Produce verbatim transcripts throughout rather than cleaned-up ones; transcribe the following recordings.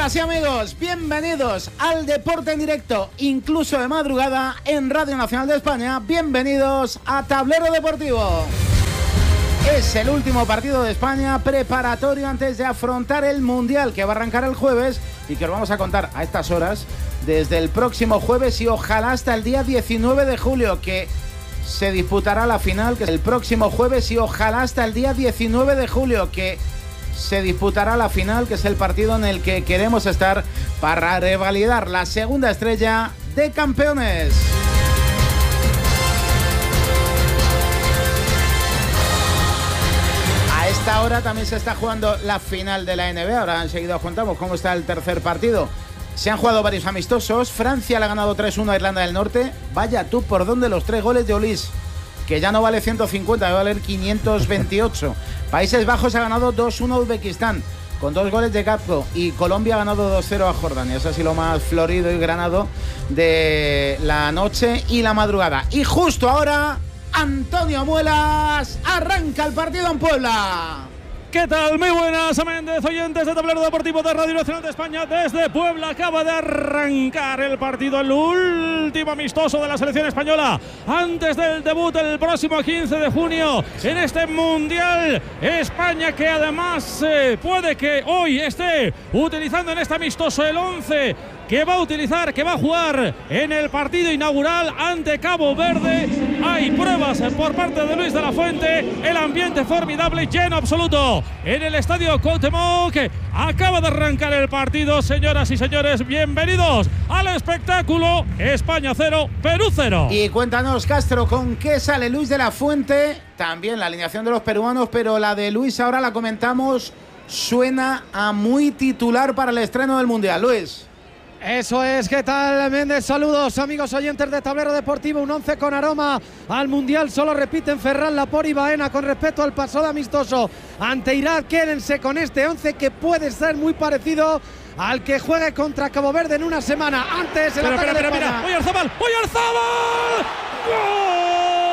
Amigas y amigos, bienvenidos al Deporte en Directo, incluso de madrugada, en Radio Nacional de España. Bienvenidos a Tablero Deportivo. Es el último partido de España preparatorio antes de afrontar el Mundial, que va a arrancar el jueves y que os vamos a contar a estas horas desde el próximo jueves y ojalá hasta el día diecinueve de julio, que se disputará la final, que es el próximo jueves y ojalá hasta el día diecinueve de julio, que se disputará la final, que es el partido en el que queremos estar para revalidar la segunda estrella de campeones. A esta hora también se está jugando la final de la N B A. Ahora enseguida os contamos cómo está el tercer partido. Se han jugado varios amistosos. Francia le ha ganado tres uno a Irlanda del Norte. Vaya tú por dónde los tres goles de Olís, que ya no vale ciento cincuenta, va a valer quinientos veintiocho. Países Bajos ha ganado dos uno a Uzbekistán, con dos goles de Gapco, y Colombia ha ganado dos cero a Jordania. Eso ha sido lo más florido y granado de la noche y la madrugada. Y justo ahora, Antonio Muelas arranca el partido en Puebla. ¿Qué tal? Muy buenas, Méndez, oyentes de Tablero Deportivo de Radio Nacional de España. Desde Puebla acaba de arrancar el partido, el último amistoso de la selección española antes del debut el próximo quince de junio en este Mundial. España, que además eh, puede que hoy esté utilizando en este amistoso el once que va a utilizar, que va a jugar en el partido inaugural ante Cabo Verde. Hay pruebas por parte de Luis de la Fuente, el ambiente formidable, lleno absoluto en el estadio Cuauhtémoc. Acaba de arrancar el partido, señoras y señores, bienvenidos al espectáculo. España cero, Perú cero. Y cuéntanos, Castro, ¿con qué sale Luis de la Fuente? También la alineación de los peruanos, pero la de Luis ahora la comentamos. Suena a muy titular para el estreno del Mundial. Luis. Eso es, ¿qué tal, Méndez? Saludos, amigos oyentes de Tablero Deportivo. Un once con aroma al Mundial. Solo repiten Ferran, Laporte y Baena con respecto al pasado amistoso ante Irak. Quédense con este once que puede ser muy parecido al que juegue contra Cabo Verde en una semana. Antes el pero, ataque pero, de pero, España. mira, Oyarzabal, Oyarzabal. ¡Gol!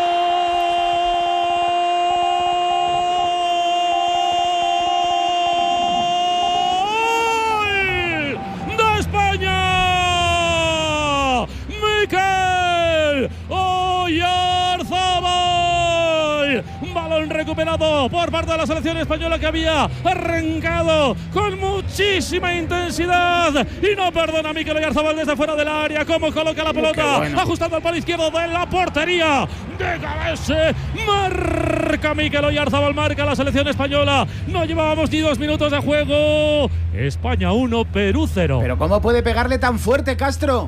Oyarzabal, balón recuperado por parte de la selección española, que había arrancado con muchísima intensidad y no perdona a Mikel Oyarzabal desde fuera del área. Cómo coloca la pelota, uh, bueno. ajustando al palo izquierdo de la portería de cabeza. Marca Mikel Oyarzabal, marca la selección española. No llevábamos ni dos minutos de juego. España uno, Perú cero. Pero ¿cómo puede pegarle tan fuerte, Castro?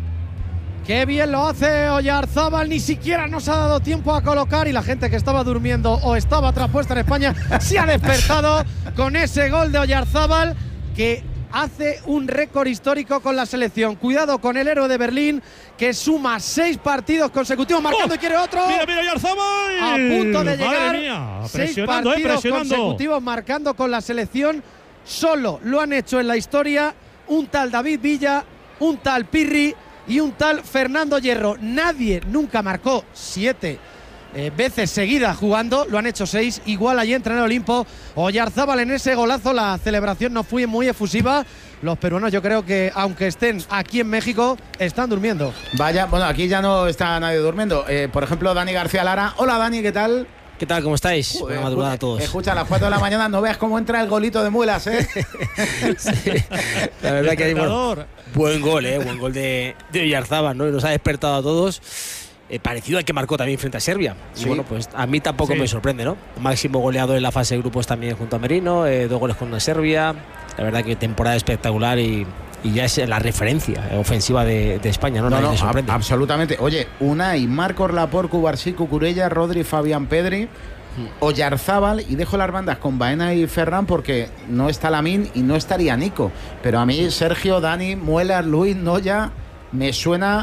Qué bien lo hace Oyarzabal, ni siquiera nos ha dado tiempo a colocar, y la gente que estaba durmiendo o estaba traspuesta en España se ha despertado con ese gol de Oyarzabal, que hace un récord histórico con la selección. Cuidado con el héroe de Berlín, que suma seis partidos consecutivos marcando. Oh, y quiere otro. Mira, mira, Oyarzabal. A punto de llegar. Madre mía, seis partidos eh, consecutivos marcando con la selección. Solo lo han hecho en la historia un tal David Villa, un tal Pirri y un tal Fernando Hierro. Nadie nunca marcó siete eh, veces seguidas jugando, lo han hecho seis. Igual allí entra en el Olimpo Oyarzabal en ese golazo. La celebración no fue muy efusiva. Los peruanos, yo creo que aunque estén aquí en México, están durmiendo. Vaya, bueno, aquí ya no está nadie durmiendo. Eh, por ejemplo, Dani García Lara. Hola, Dani, ¿qué tal? ¿Qué tal? ¿Cómo estáis? Joder, Buena madrugada a todos. Escucha, a las cuatro de la mañana no veas cómo entra el golito de Muelas, ¿eh? Sí, la verdad que hay bueno, buen gol, ¿eh? Buen gol de, de Oyarzabal, ¿no? Y nos ha despertado a todos. Eh, parecido al que marcó también frente a Serbia. Sí. Y bueno, pues a mí tampoco sí. me sorprende, ¿no? Máximo goleador en la fase de grupos también junto a Merino, eh, dos goles con Serbia. La verdad que temporada espectacular y, y ya es la referencia ofensiva de, de España, ¿no? No, no, me sorprende. A, absolutamente. Oye, Unai, Marcos Laporte, Cubarsí, Cucurella, Rodri, Fabián Pedri, Oyarzabal, y dejo las bandas con Baena y Ferran porque no está Lamine y no estaría Nico. Pero a mí Sergio, Dani, Muelas, Luis, Noya, me suena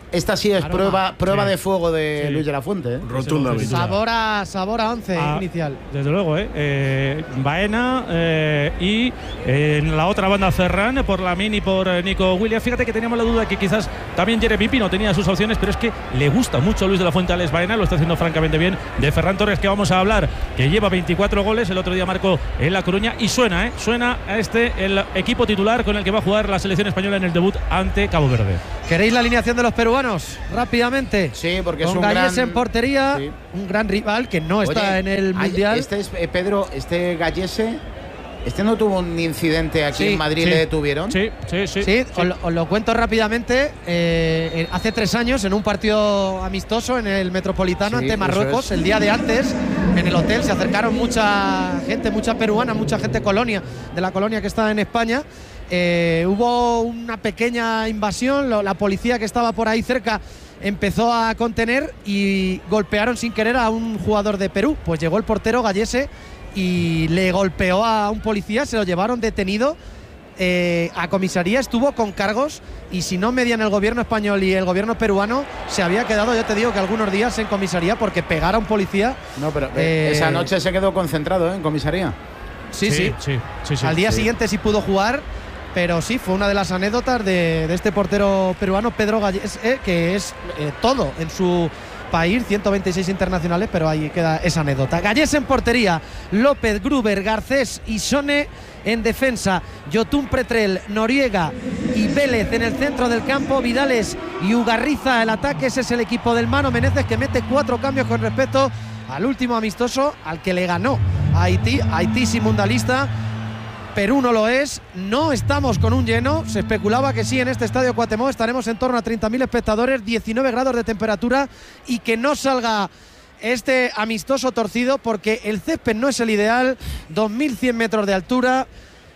esta sí es Aroma. prueba, prueba Sí. de fuego de Sí. Luis de la Fuente. ¿eh? Rotundamente. Sabor a, sabor a once Ah, inicial. Desde luego, ¿eh? eh Baena eh, y eh, en la otra banda Ferran por Lamine y por eh, Nico Williams. Fíjate que teníamos la duda que quizás también Jeremy Pino tenía sus opciones, pero es que le gusta mucho a Luis de la Fuente a Alex Baena, lo está haciendo francamente bien. De Ferran Torres, que vamos a hablar, que lleva veinticuatro goles, el otro día marcó en La Coruña y suena, ¿eh? Suena a este el equipo titular con el que va a jugar la selección española en el debut ante Cabo Verde. ¿Queréis la alineación de los peruanos? Rápidamente. Sí, porque es Con un Gallés gran… en portería, Sí. un gran rival que no está Oye, en el ay, Mundial. Este es, eh, Pedro, este Gallese, este no tuvo un incidente aquí Sí, en Madrid, sí. le detuvieron. Sí, sí, sí. Sí, Os, lo, os lo cuento rápidamente. Eh, en- hace tres años, en un partido amistoso en el Metropolitano Sí, ante eso Marruecos, es. el día de antes, en el hotel se acercaron mucha gente, mucha peruana, mucha gente colonia, de la colonia que está en España. Eh, hubo una pequeña invasión, lo- la policía que estaba por ahí cerca empezó a contener y golpearon sin querer a un jugador de Perú. Pues llegó el portero Gallese y le golpeó a un policía, se lo llevaron detenido eh, a comisaría, estuvo con cargos y si no medían el gobierno español y el gobierno peruano, se había quedado, yo te digo, que algunos días en comisaría porque pegar a un policía. No, pero Eh, eh, esa noche se quedó concentrado, ¿eh? En comisaría. Sí, sí. sí, sí, sí. Al día sí. siguiente sí pudo jugar, pero sí, fue una de las anécdotas de, de este portero peruano, Pedro Gallés, eh, que es eh, todo en su país, ciento veintiséis internacionales, pero ahí queda esa anécdota. Gallés en portería, López, Gruber, Garcés y Sone en defensa, Yotun Pretrel, Noriega y Vélez en el centro del campo, Vidales y Ugarriza el ataque. Ese es el equipo del Mano Menezes, que mete cuatro cambios con respecto al último amistoso al que le ganó a Haití. Haití sin mundialista, Perú no lo es, no estamos con un lleno, se especulaba que sí en este estadio Cuauhtémoc estaremos en torno a treinta mil espectadores, diecinueve grados de temperatura y que no salga este amistoso torcido porque el césped no es el ideal, dos mil cien metros de altura,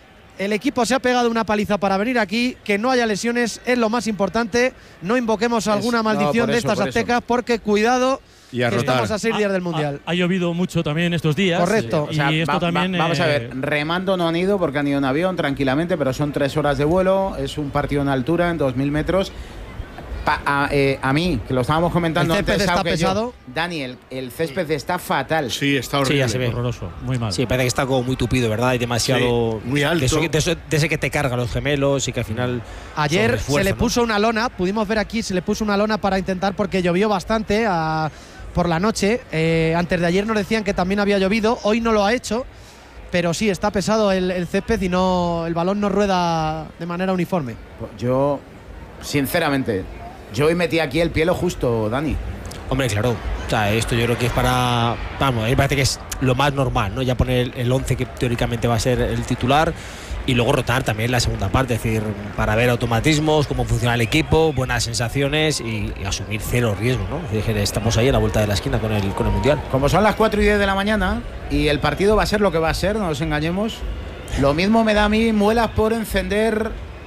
el equipo se ha pegado una paliza para venir aquí, que no haya lesiones es lo más importante, no invoquemos alguna no, maldición por de eso, estas por eso. aztecas porque cuidado, Y a que rotar. estamos a seis días del Mundial. Ha, ha llovido mucho también estos días. Correcto. Y O sea, esto va- va- también. vamos a eh, ver, remando no han ido porque han ido en avión tranquilamente, pero son tres horas de vuelo, es un partido en altura, en dos mil metros. Pa- a, eh, a mí, que lo estábamos comentando El césped antes, está Sau, que yo, pesado. Daniel, el césped está fatal. Sí, está Sí, horrible. ya se ve. Horroroso, muy mal. Sí, parece que está como muy tupido, ¿verdad? Hay demasiado. Sí, muy alto. De, eso, de, eso- de ese que te carga los gemelos y que al final. Ayer son refuerzo, se le ¿no? puso una lona, pudimos ver aquí, se le puso una lona para intentar, porque llovió bastante a- por la noche. Eh, antes de ayer nos decían que también había llovido, hoy no lo ha hecho, pero sí, está pesado el, el césped y no, el balón no rueda de manera uniforme. Yo, sinceramente, yo hoy metí aquí el pie lo justo, Dani. Hombre, claro. O sea, esto yo creo que es para. Vamos, a mí me parece que es lo más normal, ¿no? Ya poner el once que teóricamente va a ser el titular y luego rotar también la segunda parte, es decir, para ver automatismos, cómo funciona el equipo, buenas sensaciones y, y asumir cero riesgo, ¿no? Es decir, estamos ahí a la vuelta de la esquina con el, con el Mundial. Como son las cuatro y diez de la mañana y el partido va a ser lo que va a ser, no nos engañemos. Lo mismo me da a mí muelas por encender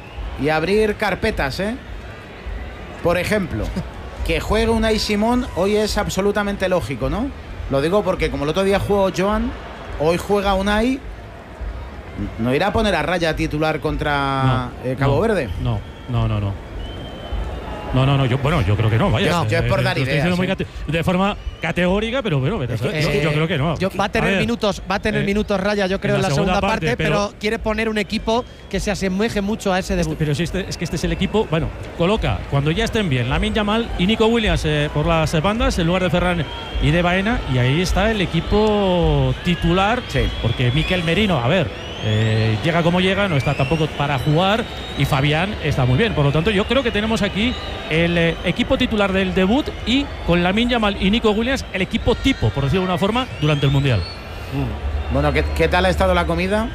y abrir carpetas, ¿eh? Por ejemplo, que juegue Unai Simón hoy es absolutamente lógico, ¿no? Lo digo porque como el otro día jugó Joan, hoy juega Unai. ¿No irá a poner a raya titular contra No, eh, Cabo no, Verde? No, no, no, no. No, no, no, yo, bueno, yo creo que no, vaya. Yo- yo es por Eh, dar lo estoy ideas, diciendo muy ¿eh? cate- de forma categórica, pero bueno, vete a saber. yo, Eh, yo creo que no. Yo- va a tener ver, minutos, va a tener eh, minutos raya, yo creo, en la, segunda, parte, pero, quiere poner un equipo que se asemeje mucho a ese Este- debut. pero si este, es que este es el equipo, bueno, coloca cuando ya estén bien Lamine Yamal y Nico Williams eh, por las bandas en lugar de Ferran y de Baena, y ahí está el equipo titular, Sí. porque Mikel Merino, a ver, eh, llega como llega, no está tampoco para jugar, y Fabián está muy bien. Por lo tanto, yo creo que tenemos aquí el eh, equipo titular del debut y con Lamine Yamal y Nico Williams el equipo tipo, por decirlo de una forma, durante el Mundial. Bueno, ¿qué, qué tal ha estado la comida?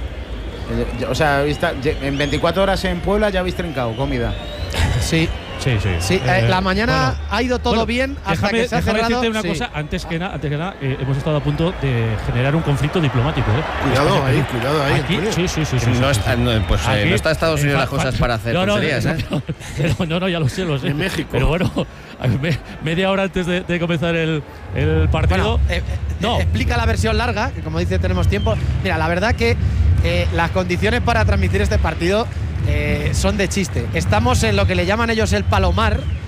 Eh, yo- O sea, ¿viste- en veinticuatro horas en Puebla ya habéis trincado comida. Sí, Sí, sí. sí. Eh, eh, la mañana bueno. ha ido todo Bueno, bien hasta déjame, que se ha déjame cerrado. decirte una sí. cosa, antes que nada, antes que nada eh, hemos estado a punto de generar un conflicto diplomático. ¿eh? Cuidado España, ahí, Perú. cuidado ahí, Aquí, Antonio. sí, sí, sí. sí, No sí, está, sí. no, pues eh, Aquí, no está Estados Unidos eh, las fa- cosas fa- para hacer no, no, tonterías, ¿eh? no, no, no, no, ya lo sé, lo sé. En México. Pero bueno, me- media hora antes de, de comenzar el, el partido. Bueno, eh, eh, no. explica la versión larga, que como dice tenemos tiempo. Mira, la verdad que eh, las condiciones para transmitir este partido eh, son de chiste. Estamos en lo que le llaman ellos el Palomar,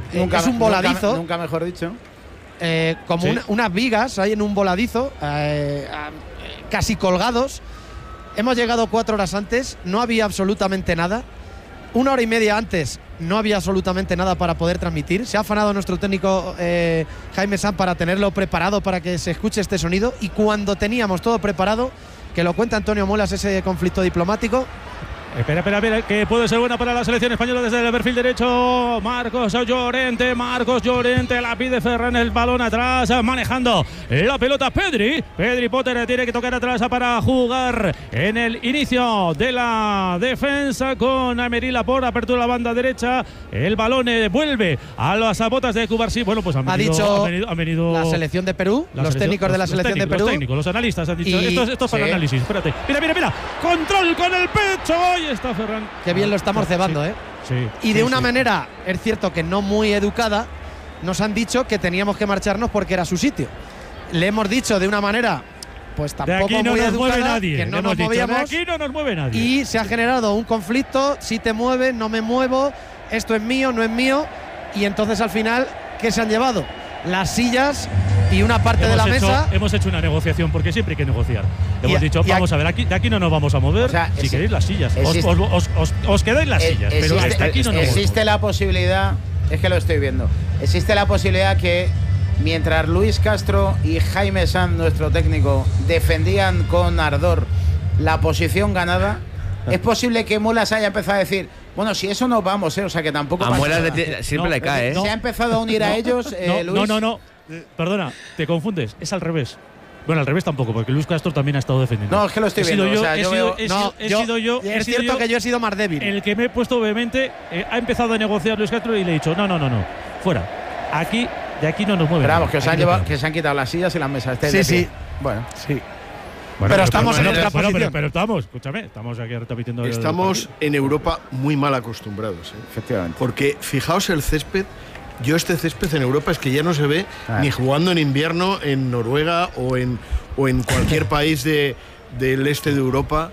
nunca, es un voladizo. Nunca, nunca mejor dicho. Eh, como Sí. una, unas vigas ahí en un voladizo, eh, a- casi colgados. Hemos llegado cuatro horas antes, no había absolutamente nada. Una hora y media antes no había absolutamente nada para poder transmitir. Se ha afanado nuestro técnico eh, Jaime Sanz para tenerlo preparado para que se escuche este sonido. Y cuando teníamos todo preparado, que lo cuenta Antonio Muelas, ese conflicto diplomático. Espera, espera, espera, que puede ser buena para la selección española desde el perfil derecho. Marcos Llorente, Marcos Llorente, la pide Ferran, el balón atrás, manejando la pelota Pedri. Pedri Potter tiene que tocar atrás para jugar en el inicio de la defensa con Aymeric Laporte, apertura la banda derecha. El balón eh, vuelve a las botas de Cubarsí. Bueno, pues han Ha venido, dicho han venido, han venido la selección de Perú, la los selección, técnicos de la los selección técnicos, de Perú. Los técnicos, los analistas han dicho. Y- esto, esto es para sí. análisis. Espérate. Mira, mira, mira. Control con el pecho. Ahí está Ferran. Qué bien lo estamos Sí, cebando, sí, ¿eh? Sí. Y de sí, una sí. manera, es cierto que no muy educada, nos han dicho que teníamos que marcharnos porque era su sitio. Le hemos dicho de una manera, pues De tampoco aquí no muy nos mueve educada, nadie. que le no hemos nos dicho, de movíamos. aquí no nos mueve nadie. Y se ha generado un conflicto, si te mueves, no me muevo, esto es mío, no es mío. Y entonces al final, ¿qué se han llevado? Las sillas y una parte hemos de la hecho, mesa. hemos hecho una negociación porque siempre hay que negociar. Hemos a- dicho, y a- vamos a ver, aquí, de aquí no nos vamos a mover. O sea, si exi- queréis las sillas, os, existe- os, os, os- os quedáis las Eh, sillas, pero existe- hasta aquí no nos existe movemos. la posibilidad, es que lo estoy viendo, existe la posibilidad que mientras Luis Castro y Jaime Sanz, nuestro técnico, defendían con ardor la posición ganada, es posible que Muelas haya empezado a decir, bueno, si eso nos vamos, ¿eh? O sea que tampoco A pasa Muelas nada. le ti- siempre No, le cae, ¿eh? no. Se ha empezado a unir a ellos, eh, no, Luis. no, no, no. Eh, Perdona, te confundes. Es al revés. Bueno, al revés tampoco, porque Luis Castro también ha estado defendiendo. No, es que lo estoy he sido viendo, Yo, o sea, he yo sido, veo- he No, sido- he yo- sido yo. he es sido cierto yo que yo he sido más débil. el que me he puesto obviamente eh, ha empezado a negociar Luis Castro y le he dicho, no, no, no, no. Fuera. Aquí, de aquí no nos mueve. Pero vamos, nadie. que, os han Aquí no llevado, quedamos. que se han quitado las sillas y las mesas. Estáis Sí, de sí. pie. Bueno, Sí. Bueno, Pero estamos en otra pero- pero- posición. Pero, estamos, escúchame, estamos aquí transmitiendo. el Estamos partido. en Europa muy mal acostumbrados. ¿eh? efectivamente. Porque fijaos el césped. Yo este césped en Europa es que ya no se ve Ah. ni jugando en invierno en Noruega o en, o en cualquier país de, del este de Europa.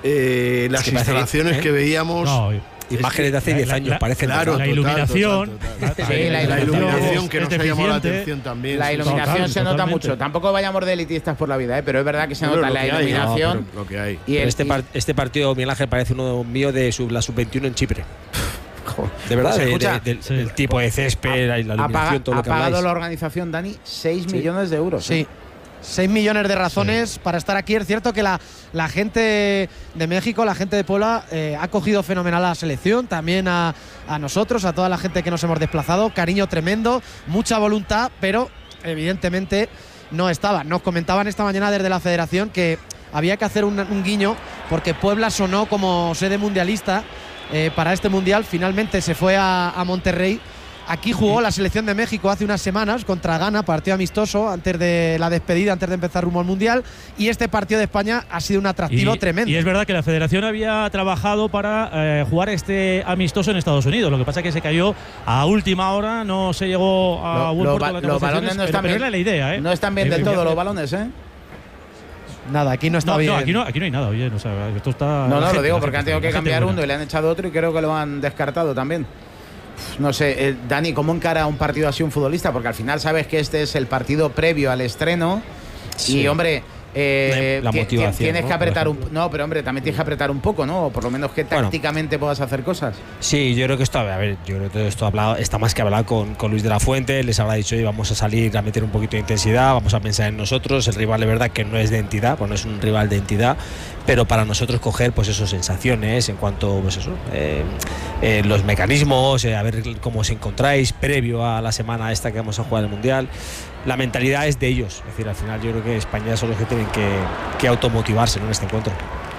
Eh, las que parece que- instalaciones ¿eh? que veíamos. No, Imágenes de hace La- diez la- años, la- parecen. claro, la total, iluminación. total, total. Sí, la la iluminación iluminación que es nos ha llamado la deficiente. atención también. La sí, sí. iluminación Total, se nota totalmente. mucho. Tampoco vayamos de elitistas por la vida, ¿eh? Pero es verdad que se Bueno, nota lo la que hay, iluminación. no, pero lo que hay. y Pero el- este, y- par- este partido, Miguel Ángel, parece uno mío de sub- la sub veintiuno en Chipre. De verdad, Pues de- escucha, de- del, sí. del tipo de césped, la ha, iluminación, paga- todo lo ha que pagado habláis. la organización, Dani, seis millones de euros. Sí. ¿eh? seis millones de razones para estar aquí. Es cierto que la, la gente de México, la gente de Puebla, eh, ha cogido fenomenal a la selección, también a, a nosotros, a toda la gente que nos hemos desplazado. Cariño tremendo, mucha voluntad, pero evidentemente no estaba. Nos comentaban esta mañana desde la federación que había que hacer un, un guiño porque Puebla sonó como sede mundialista eh, para este mundial. Finalmente se fue a, a Monterrey. Aquí jugó la selección de México hace unas semanas contra Ghana, partido amistoso antes de la despedida, antes de empezar rumbo al Mundial. Y este partido de España ha sido un atractivo tremendo. Y es verdad que la federación había trabajado para eh, jugar este amistoso en Estados Unidos. Lo que pasa es que se cayó a última hora, no se llegó a Lo- buen lo puerto ba- las los negociaciones, balones no pero- están pero bien. era la idea, ¿eh? No están bien Eh, del todo eh, los balones, ¿eh? Nada, aquí no está No, bien. no, aquí no, aquí no hay nada, oye. O sea, esto está. No, la no, lo gente- digo la porque han gente- tenido que la gente cambiar buena. uno y le han echado otro y creo que lo han descartado también. Uf, No sé, eh, Dani, ¿cómo encara un partido así un futbolista? Porque al final sabes que este es el partido previo al estreno Sí. y, hombre, eh, La ti- ti- motivación, tienes ¿no? que apretar Por un… ejemplo. No, pero hombre, también tienes que apretar un poco, ¿no? O por lo menos que Bueno. tácticamente puedas hacer cosas. Sí, yo creo que esto, a ver, yo creo que todo esto hablado, está más que hablado con, con Luis de la Fuente, les habrá dicho, oye, vamos a salir a meter un poquito de intensidad, vamos a pensar en nosotros, el rival de verdad que no es de entidad, pues no es un rival de entidad, pero para nosotros coger pues eso, sensaciones en cuanto pues eso, eh, eh, los mecanismos, eh, a ver cómo os encontráis previo a la semana esta que vamos a jugar el Mundial. La mentalidad es de ellos, es decir, al final yo creo que España son los que tienen que, que automotivarse, ¿no?, en este encuentro.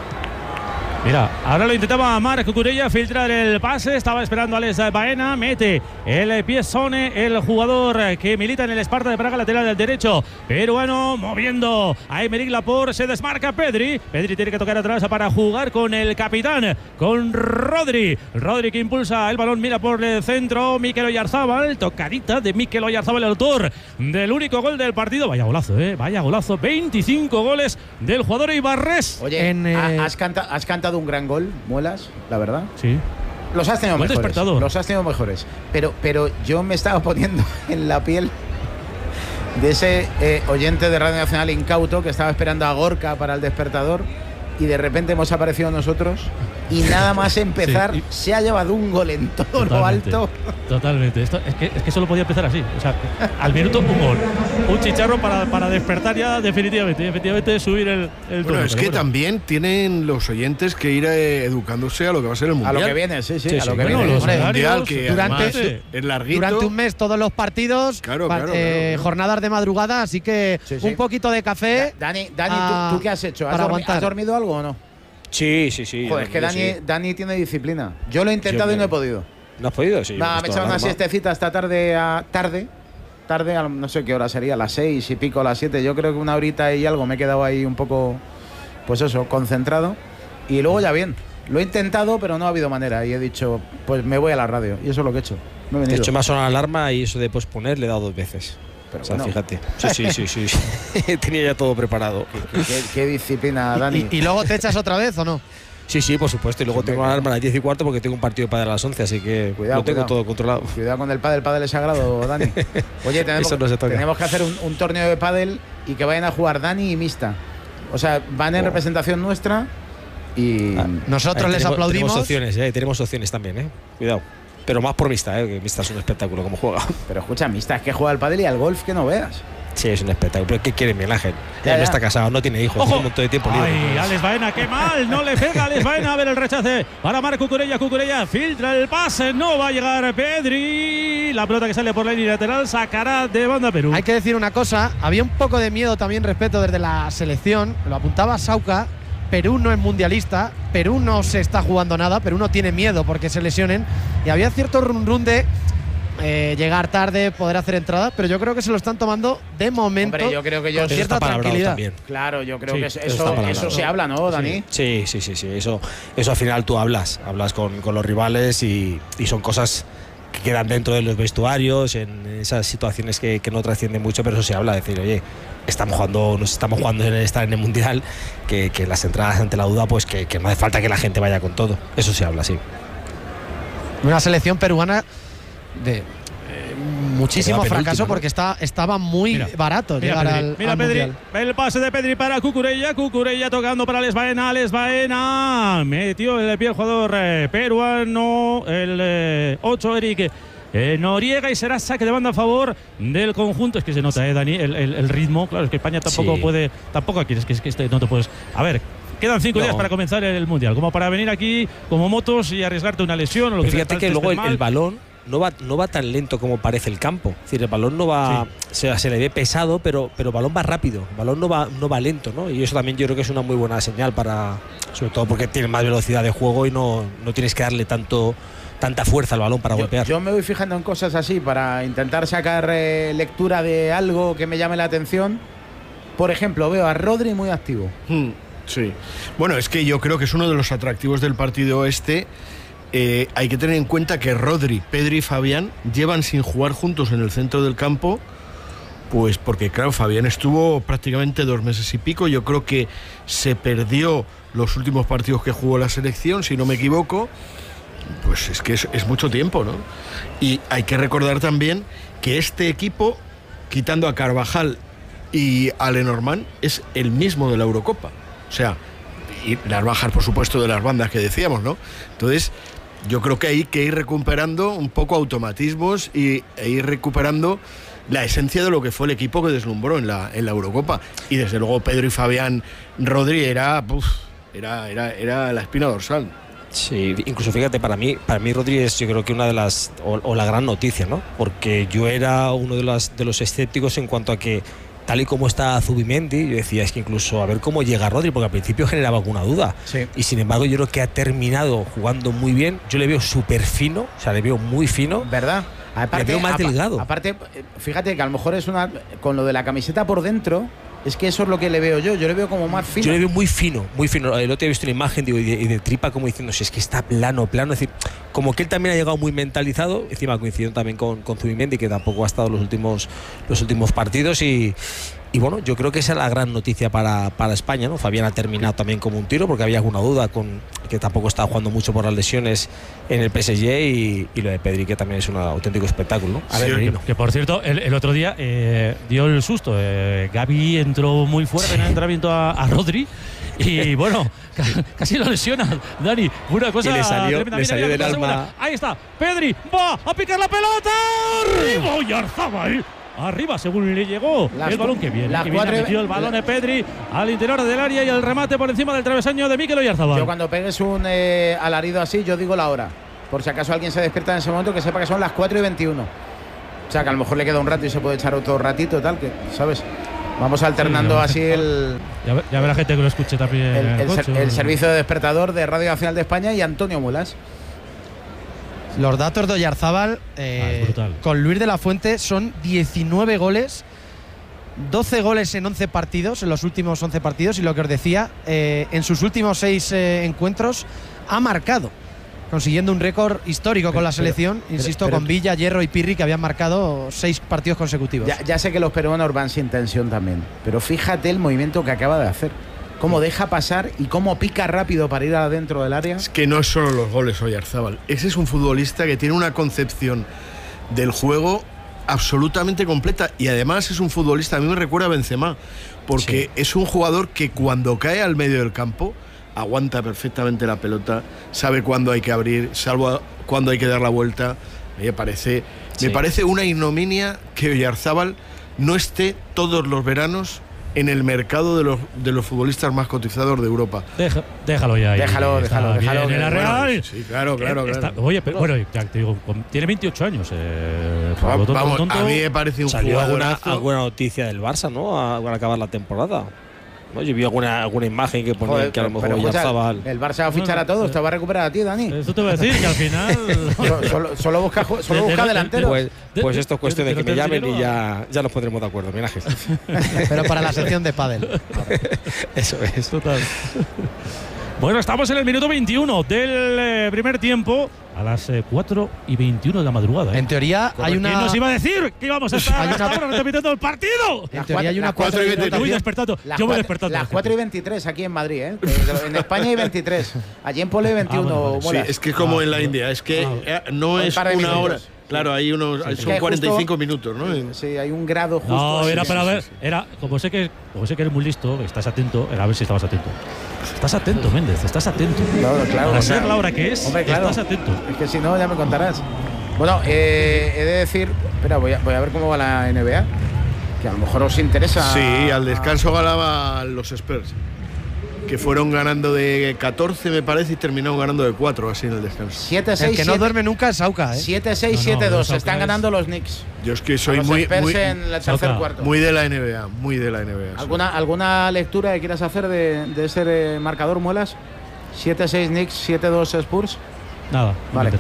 Mira, ahora lo intentaba Marc Cucurella filtrar el pase, estaba esperando a Alex Baena, mete el pie Sone, el jugador que milita en el Sparta de Praga, lateral del derecho, peruano, moviendo a Aymeric Laporte, se desmarca Pedri, Pedri tiene que tocar atrás para jugar con el capitán, con Rodri, Rodri que impulsa el balón, mira por el centro, Mikel Oyarzábal, tocadita de Mikel Oyarzábal, el autor del único gol del partido, vaya golazo, eh, vaya golazo, veinticinco goles del jugador Ibarres. Oye, En, eh, ha- has, canta- has cantado un gran gol, Muelas, la verdad. Sí. Los has tenido Buen mejores. despertador. Los has tenido mejores. Pero, pero yo me estaba poniendo en la piel de ese eh, oyente de Radio Nacional incauto que estaba esperando a Gorka para el despertador y de repente hemos aparecido nosotros y nada más empezar Sí, y- se ha llevado un gol en todo lo Totalmente, alto. Totalmente. Esto, es, que, es que solo podía empezar así. O sea, al minuto un gol. Un chicharro para, para despertar ya definitivamente. Y efectivamente subir el, el Bueno, tono. es Pero que bueno. también tienen los oyentes que ir eh, educándose a lo que va a ser el A Mundial. lo que viene, sí, sí, Sí, a lo sí. que Bueno, viene. los El horarios, Mundial que durante- además es larguito. Durante un mes todos los partidos, Claro, pa- claro, eh, claro. jornadas de madrugada, así que Sí, sí. un poquito de café. Da- Dani, Dani ah, ¿tú, tú qué has hecho? ¿Has, para dormi- aguantar. has dormido algo o no? Sí, sí, sí. Joder, es que yo Dani, sí. Dani tiene disciplina. Yo lo he intentado Yo y no he me- podido. ¿No has podido? Sí. Nada, me he echado una siestecita esta tarde a tarde. Tarde, a no sé qué hora sería, las seis y pico, las siete. Yo creo que una horita y algo me he quedado ahí un poco, pues eso, concentrado. Y luego ya bien. Lo he intentado, pero no ha habido manera. Y he dicho, pues me voy a la radio. Y eso es lo que he hecho. Me he De venido. hecho, me ha sonado la alarma y eso de posponer le he dado dos veces. Pero O sea, bueno. fíjate. Sí, sí, sí, sí. Tenía ya todo preparado. ¿Qué, qué disciplina, Dani. Y, y luego te echas otra vez o no? Sí, sí, por supuesto. Y luego Siempre tengo una que- alarma a las diez y cuarto porque tengo un partido de pádel a las once, así que Cuidado, lo tengo cuidado. todo controlado. Cuidado con el pádel, el pádel es sagrado, Dani. Oye, tenemos, Eso no se toca. tenemos que hacer un, un torneo de pádel y que vayan a jugar Dani y Mista. O sea, van en Oh. representación nuestra y... Ah, Nosotros Ahí les tenemos- aplaudimos. Tenemos opciones, eh, tenemos opciones también, ¿eh? Cuidado. Pero más por Mista, ¿eh? Que Mista es un espectáculo como juega. Pero escucha, Mista, es que juega al pádel y al golf que no veas. Sí, es un espectáculo. Pero ¿qué quiere Miguel Ángel? Ya, Él no ya. está casado, no tiene hijos, tiene un montón de tiempo libre. Ay, Pues, Alex Baena, qué mal, no le pega Alex Baena. A ver el rechace para Marc Cucurella. Cucurella filtra el pase, no va a llegar Pedri. La pelota que sale por la línea lateral sacará de banda Perú. Hay que decir una cosa, había un poco de miedo también respeto desde la selección, lo apuntaba Sauca. Perú no es mundialista, Perú no se está jugando nada, Perú no tiene miedo porque se lesionen. Y había cierto run run de eh, llegar tarde, poder hacer entradas, pero yo creo que se lo están tomando de momento Hombre, yo creo que yo- con Eso cierta está palabrado tranquilidad. también. Claro, yo creo Sí, que eso, eso está eso, palabrado. eso se habla, ¿no, Dani? Sí, sí, sí, sí. Eso, eso al final tú hablas, hablas con, con los rivales y, y son cosas que quedan dentro de los vestuarios, en esas situaciones que, que no trascienden mucho, pero eso se habla, decir, oye, estamos jugando, nos estamos jugando en estar en el Mundial, que, que las entradas ante la duda, pues que, que no hace falta que la gente vaya con todo. Eso se habla, sí. Una selección peruana de eh, muchísimo Que queda fracaso penúltima, ¿no? porque está, estaba muy Mira, barato Mira, llegar Pedri, al, mira al Pedri, Mundial. el pase de Pedri para Cucurella, Cucurella tocando para Alex Baena, Alex Baena metió el pie el jugador eh, peruano, el ocho Eric eh, Noriega, y será saque de banda a favor del conjunto. Es que se nota, eh, Dani, el, el- el ritmo, claro, es que España tampoco Sí. puede, tampoco aquí, es que, es que este no te puedes, a ver, quedan cinco No. días para comenzar el Mundial, como para venir aquí como motos y arriesgarte una lesión o lo Pero que fíjate sea, que tal, luego el, estés mal. el balón no va, no va tan lento como parece el campo. Es decir, el balón no va. Se, se le ve pesado, pero, pero el balón va rápido. El balón no va, no va lento, ¿no? Y eso también yo creo que es una muy buena señal para. Sobre todo porque tiene más velocidad de juego y no, no tienes que darle tanto tanta fuerza al balón para Yo, golpear. yo me voy fijando en cosas así para intentar sacar eh, lectura de algo que me llame la atención. Por ejemplo, veo a Rodri muy activo. Hmm, sí. Bueno, es que yo creo que es uno de los atractivos del partido este. Eh, hay que tener en cuenta que Rodri, Pedri y Fabián llevan sin jugar juntos en el centro del campo, pues porque claro, Fabián estuvo prácticamente dos meses y pico. Yo creo que se perdió los últimos partidos que jugó la selección, si no me equivoco. Pues es que es, es mucho tiempo, ¿no? Y hay que recordar también que este equipo, quitando a Carvajal y a Lenormand, es el mismo de la Eurocopa. O sea, y las bajas, por supuesto, de las bandas que decíamos, ¿no? Entonces, yo creo que hay que ir recuperando un poco automatismos y, e ir recuperando la esencia de lo que fue el equipo que deslumbró en la, en la Eurocopa. Y desde luego Pedro y Fabián Rodri era, uf, era, era, era la espina dorsal. Sí, incluso fíjate, para mí, para mí Rodri es yo creo que una de las, o, o la gran noticia, ¿no? Porque yo era uno de, las, de los escépticos en cuanto a que, tal y como está Zubimendi, yo decía, es que incluso a ver cómo llega Rodri, porque al principio generaba alguna duda. Sí. Y sin embargo, yo creo que ha terminado jugando muy bien. Yo le veo súper fino, o sea, le veo muy fino. ¿Verdad? Le veo más apa- delgado. Aparte, eh, fíjate que a lo mejor es una. Con lo de la camiseta por dentro, es que eso es lo que le veo yo. Yo le veo como más fino. Yo le veo muy fino, muy fino. El otro día he visto una imagen digo, y, de, y de tripa como diciendo, si es que está plano, plano. Es decir, como que él también ha llegado muy mentalizado. Encima coincidió también con, con Zubimendi, que tampoco ha estado los últimos, los últimos partidos. Y, y bueno, yo creo que esa es la gran noticia para, para España, ¿no? Fabián ha terminado también como un tiro, porque había alguna duda con, que tampoco está jugando mucho por las lesiones en el P S G, y, y lo de Pedri, que también es un auténtico espectáculo, ¿no? A sí, ver, que, que por cierto, el, el otro día eh, dio el susto. Eh, Gavi entró muy fuerte en el entrenamiento a, a Rodri. Y bueno, casi lo lesiona, Dani. Una cosa y le salió, tremenda. le Mira, salió mira, del mira, alma. Ahí está, Pedri va a picar la pelota. Arriba Oyarzabal. Arriba, según le llegó las el balón que viene. Que viene metió el balón de Pedri al interior del área y el remate por encima del travesaño de Mikel Oyarzabal. Yo cuando pegues un eh, alarido así, yo digo la hora. Por si acaso alguien se despierta en ese momento, que sepa que son las cuatro y veintiuno. O sea, que a lo mejor le queda un rato y se puede echar otro ratito, tal, que, ¿sabes? Vamos alternando sí, así el. Ya, ve, ya verá gente que lo escuche también. El, el, el, ser, el servicio de despertador de Radio Nacional de España y Antonio Mulas. Los datos de Oyarzabal eh, ah, con Luis de la Fuente son diecinueve goles, doce goles en once partidos, en los últimos once partidos. Y lo que os decía, eh, en sus últimos seis eh, encuentros ha marcado, consiguiendo un récord histórico pero, con la selección, pero, insisto, pero, pero, con Villa, Hierro y Pirri, que habían marcado seis partidos consecutivos. Ya, ya sé que los peruanos van sin tensión también, pero fíjate el movimiento que acaba de hacer. Cómo deja pasar y cómo pica rápido para ir adentro del área. Es que no es solo los goles, Oyarzabal. Ese es un futbolista que tiene una concepción del juego absolutamente completa, y además es un futbolista, a mí me recuerda a Benzema, porque sí. es un jugador que cuando cae al medio del campo aguanta perfectamente la pelota, sabe cuándo hay que abrir, salvo cuándo hay que dar la vuelta. Me parece, sí. me parece una ignominia que Oyarzabal no esté todos los veranos en el mercado de los, de los futbolistas más cotizados de Europa. Deja, déjalo ya. Ahí. Déjalo, déjalo, déjalo. En la Real. Bueno, sí, claro, claro, está, claro. Oye, pero, bueno, ya te digo, tiene veintiocho años. Eh, Va, tonto, vamos, tonto. A mí me parece un Salió jugador. Alguna, alguna noticia del Barça, ¿no? Al acabar la temporada. ¿No? Yo vi alguna, alguna imagen que ponía Joder, que a lo mejor ya estaba. El Barça va a fichar a todos, no, te va a recuperar a ti, Dani. Eso te voy a decir, que al final. solo, solo, solo busca, solo busca delanteros. Pues, pues esto es cuestión de que me llamen y ya, ya nos pondremos de acuerdo, homenajes. Pero para la sección de pádel. Eso es. Total. Bueno, estamos en el minuto veintiuno del eh, primer tiempo, a las eh, cuatro y veintiuno de la madrugada. ¿eh? En teoría hay una. ¿Quién nos iba a decir que íbamos a estar hasta ahora repitiendo el partido? En teoría hay una cuatro y veintitrés. Yo voy despertando. Yo voy despertando. Las cuatro y veintitrés aquí en Madrid, ¿eh? En España hay veintitrés. Allí en Pole veintiuno. Ah, bueno, vale. Sí, es que es como ah, en la India, es que ah, no es una minutos. hora. Claro, hay unos, sí, son cuarenta y cinco minutos, ¿no? Sí, hay un grado justo. No, era sí, para sí, ver, sí. era, como sé que como sé que eres muy listo, estás atento, era a ver si estabas atento. Estás atento, Méndez, estás atento. Claro, claro. Para ser la hora que es, hombre, claro. Estás atento. Es que si no, ya me contarás. Bueno, eh, he de decir, espera, voy a, voy a ver cómo va la N B A, que a lo mejor os interesa. Sí, al descanso ganaban los Spurs, que fueron ganando de catorce, me parece, y terminaron ganando de cuatro, así en el descanso. siete seis. El que no duerme nunca es Sauca, ¿eh? siete seis, no, siete dos. No, están es... ganando los Knicks. Yo es que soy los muy, Spurs muy, en el tercer cuarto. muy de la N B A, muy de la N B A. ¿Alguna, ¿Alguna lectura que quieras hacer de, de ese eh, marcador, Muelas? siete seis Knicks, siete dos Spurs. Nada, vale.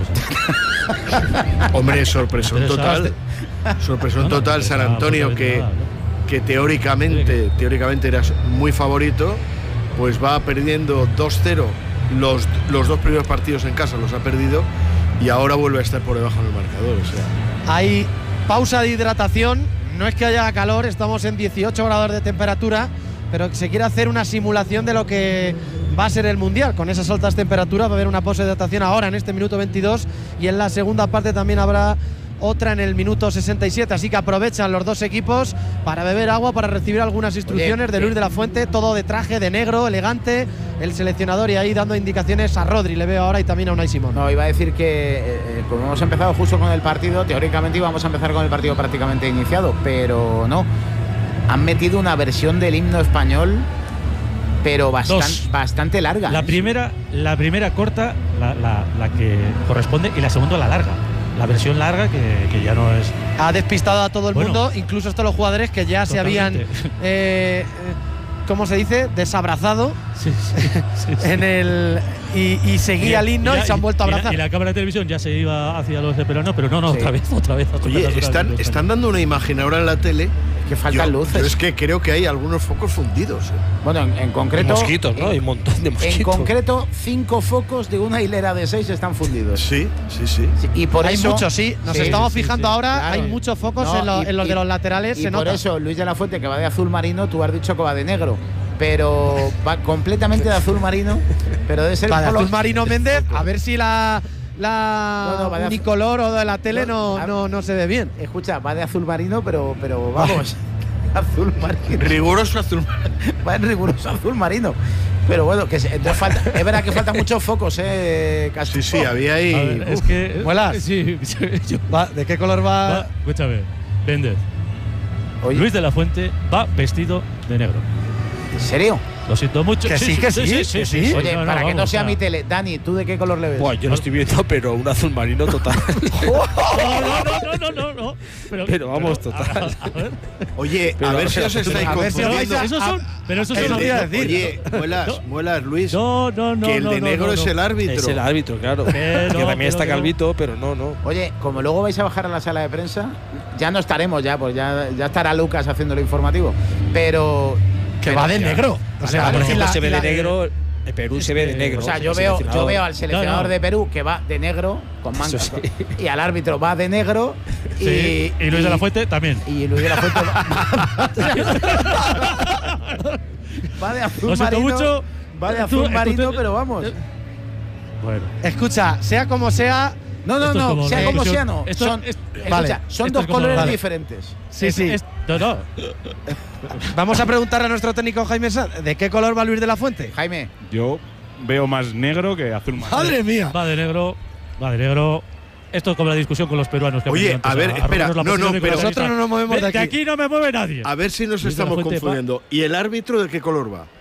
Hombre, sorpresón total. Sorpresón no, no, total, San Antonio, que, nada, ¿no? que teóricamente, teóricamente era muy favorito, pues va perdiendo dos cero. Los, los dos primeros partidos en casa los ha perdido y ahora vuelve a estar por debajo en el marcador. O sea. Hay pausa de hidratación, no es que haya calor, estamos en dieciocho grados de temperatura, pero se quiere hacer una simulación de lo que va a ser el Mundial. Con esas altas temperaturas va a haber una pausa de hidratación ahora en este minuto veintidós y en la segunda parte también habrá otra en el minuto sesenta y siete, así que aprovechan los dos equipos para beber agua, para recibir algunas instrucciones Oye, de Luis de la Fuente, todo de traje, de negro, elegante, el seleccionador, y ahí dando indicaciones a Rodri, le veo ahora, y también a Unai Simón. No, iba a decir que eh, como hemos empezado justo con el partido, teóricamente íbamos a empezar con el partido prácticamente iniciado, pero no, han metido una versión del himno español, pero bastan, bastante larga. La ¿eh? primera, la primera corta, la, la, la que corresponde, y la segunda la larga. La versión larga que, que ya no es. Ha despistado a todo el bueno, mundo, incluso hasta los jugadores que ya totalmente. se habían, eh, ¿cómo se dice? Desabrazado sí, sí, sí, sí. en el y, y seguía el himno y, y se han vuelto a abrazar. Y la, y la cámara de televisión ya se iba hacia los de peruanos, pero no, no, sí. otra vez, otra vez. Otra Oye, están, están dando una imagen ahora en la tele. Que faltan yo, luces. Pero es que creo que hay algunos focos fundidos. ¿eh? Bueno, en, en concreto. Y mosquitos, ¿no? Hay un montón de mosquitos. En concreto, cinco focos de una hilera de seis están fundidos. Sí, sí, sí. sí y por hay eso, muchos, sí. Nos sí, estamos sí, fijando sí, ahora. claro. Hay muchos focos no, en, lo, y, en los y, de los laterales. Y se por nota. eso, Luis de la Fuente, que va de azul marino, tú has dicho que va de negro. pero va completamente de azul marino, pero debe ser Va de color- azul marino Méndez, a ver si la, la No, no, va de azul- unicolor o de la tele no, No, no, no se ve bien. Escucha, va de azul marino, pero, pero vamos, azul marino. Riguroso azul. Va en riguroso azul marino. Pero bueno, que se- entonces falta, es verdad que faltan muchos focos, eh, Castro. Sí, sí, había ahí. A ver, es que. Muelas. Sí, yo- Va, ¿de qué color va? va, escúchame, Méndez. Oye, Luis de la Fuente va vestido de negro. ¿en serio? Lo siento mucho. Que sí, que sí, que sí. Oye, no, no, para que no vamos, sea o sea, mi tele. Dani, ¿tú de qué color le ves? Buah, yo lo estoy viendo, pero un azul marino total. No, no, no, no, no, no. Pero, Pero vamos, pero, total. A, a ver. Oye, Pero a ver a si ver, os estáis a ver si Pero vais confundiendo. a- esos son. Pero esos El son. de- iba a decir. Oye, muelas, No. muelas, Luis. No, no, no. que el no, de no, negro no, es no. el árbitro. Es el árbitro, claro. Que Que no, también que está no, que no. calvito, pero no, no. Oye, como luego vais a bajar a la sala de prensa, ya no estaremos ya, pues ya, ya estará Lucas haciendo lo informativo. Pero. Que pero- va de negro. O sea, Vale, Por porque ejemplo, la- se ve la- de negro. El Perú se ve de negro. O sea, el yo veo, yo seleccionador. veo al seleccionador No, no. de Perú que va de negro, con manga, Eso sí. y al árbitro va de negro. Y, Sí, y Luis de la Fuente también. Y Luis de la Fuente va, va de azul Lo siento marino. mucho. Va de Tú- azul tú- marino, tú- pero vamos. Bueno. Escucha, sea como sea, No, no, Esto es no, como sea la como discusión. sea, no. Esto- son, es- escucha, vale. son Esto dos es como- colores vale. diferentes. sí, Es- sí. es- no, no. Vamos a preguntarle a nuestro técnico Jaime Sanz, ¿de qué color va Luis de la Fuente? Jaime, Yo veo más negro que azul marino. ¡Madre mía! Va de negro. Va de negro. Esto es como la discusión con los peruanos. Que han Oye, venido antes a ver, espera, rompernos la no, no, posición y con pero la nosotros no nos movemos de De aquí. aquí no me mueve nadie. A ver si nos Luis de la estamos Fuente va- confundiendo. ¿Y el árbitro de qué color va?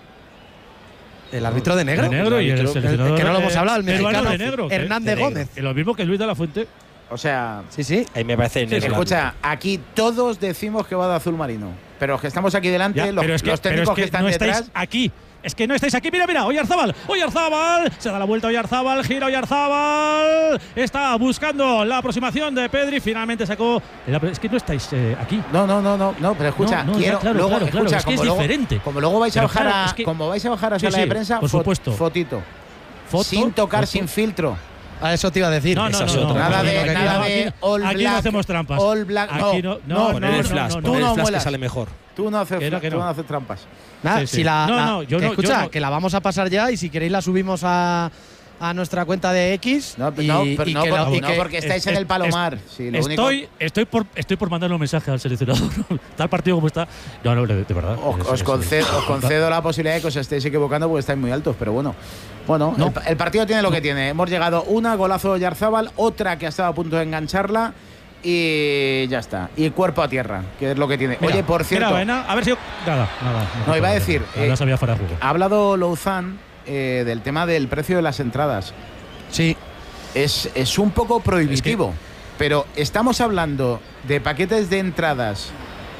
El árbitro de negro. De negro y el árbitro- seleccionador. que no lo hemos eh, hablado, el peruano mexicano de negro. que- Hernández de- Gómez. que lo mismo que Luis de la Fuente. o sea, Sí, sí. Ahí me parece negro. escucha, aquí todos decimos que va de azul marino. Pero los que estamos aquí delante, Ya, los, pero es que, los pero técnicos es que que están no detrás. estáis aquí. Es que no estáis aquí. Mira, mira. Oyarzábal. Oyarzábal. Se da la vuelta Oyarzábal. Gira Oyarzábal. Está buscando la aproximación de Pedri. Finalmente sacó. Es que no estáis eh, aquí. No, no, no, no, no, pero escucha, No, no, ya, quiero claro, luego, claro, claro, escucha, es que es como luego- diferente. Como luego vais a Pero bajar claro, a, es que- como vais a bajar a Sí, sala sí, de prensa, por fo- supuesto. fotito, Foto, sin tocar, foto. sin filtro. A eso te iba a decir. No, no, Esa no, es no, otra. nada no, de, no, no, nada no, de aquí- all aquí black. no hacemos trampas. All black, Aquí no, no- no, no, Poner no, el no, flash, no, poner tú el no flash que muelas. sale mejor. Tú no haces, Que no, que tú no. no haces trampas. Nada, Sí, sí. si la, No, la- no, yo que no- yo escucha, no. que la vamos a pasar ya y si queréis la subimos a, a nuestra cuenta de X. No, y, no, y pero no, que por- lo- y no, que- porque estáis es- en es- el Palomar. Sí, lo Estoy, único, estoy, por, estoy por mandarle un mensaje al seleccionador. Tal partido como está. No, no, de, de verdad. os, Es- os es- concedo, os concedo la posibilidad de que os estéis equivocando porque estáis muy altos, pero bueno. Bueno, No. el, el partido tiene lo que tiene. Hemos llegado una, golazo de Yarzábal, otra que ha estado a punto de engancharla y ya está. Y cuerpo a tierra, que es lo que tiene. Mira, Oye, por cierto, Mira, Baena, a ver si. Nada, nada. No, iba a decir, Nada, eh, no sabía fuera de juego. ha hablado Louzán eh, del tema del precio de las entradas. Sí, Es, es un poco prohibitivo, pero estamos hablando de paquetes de entradas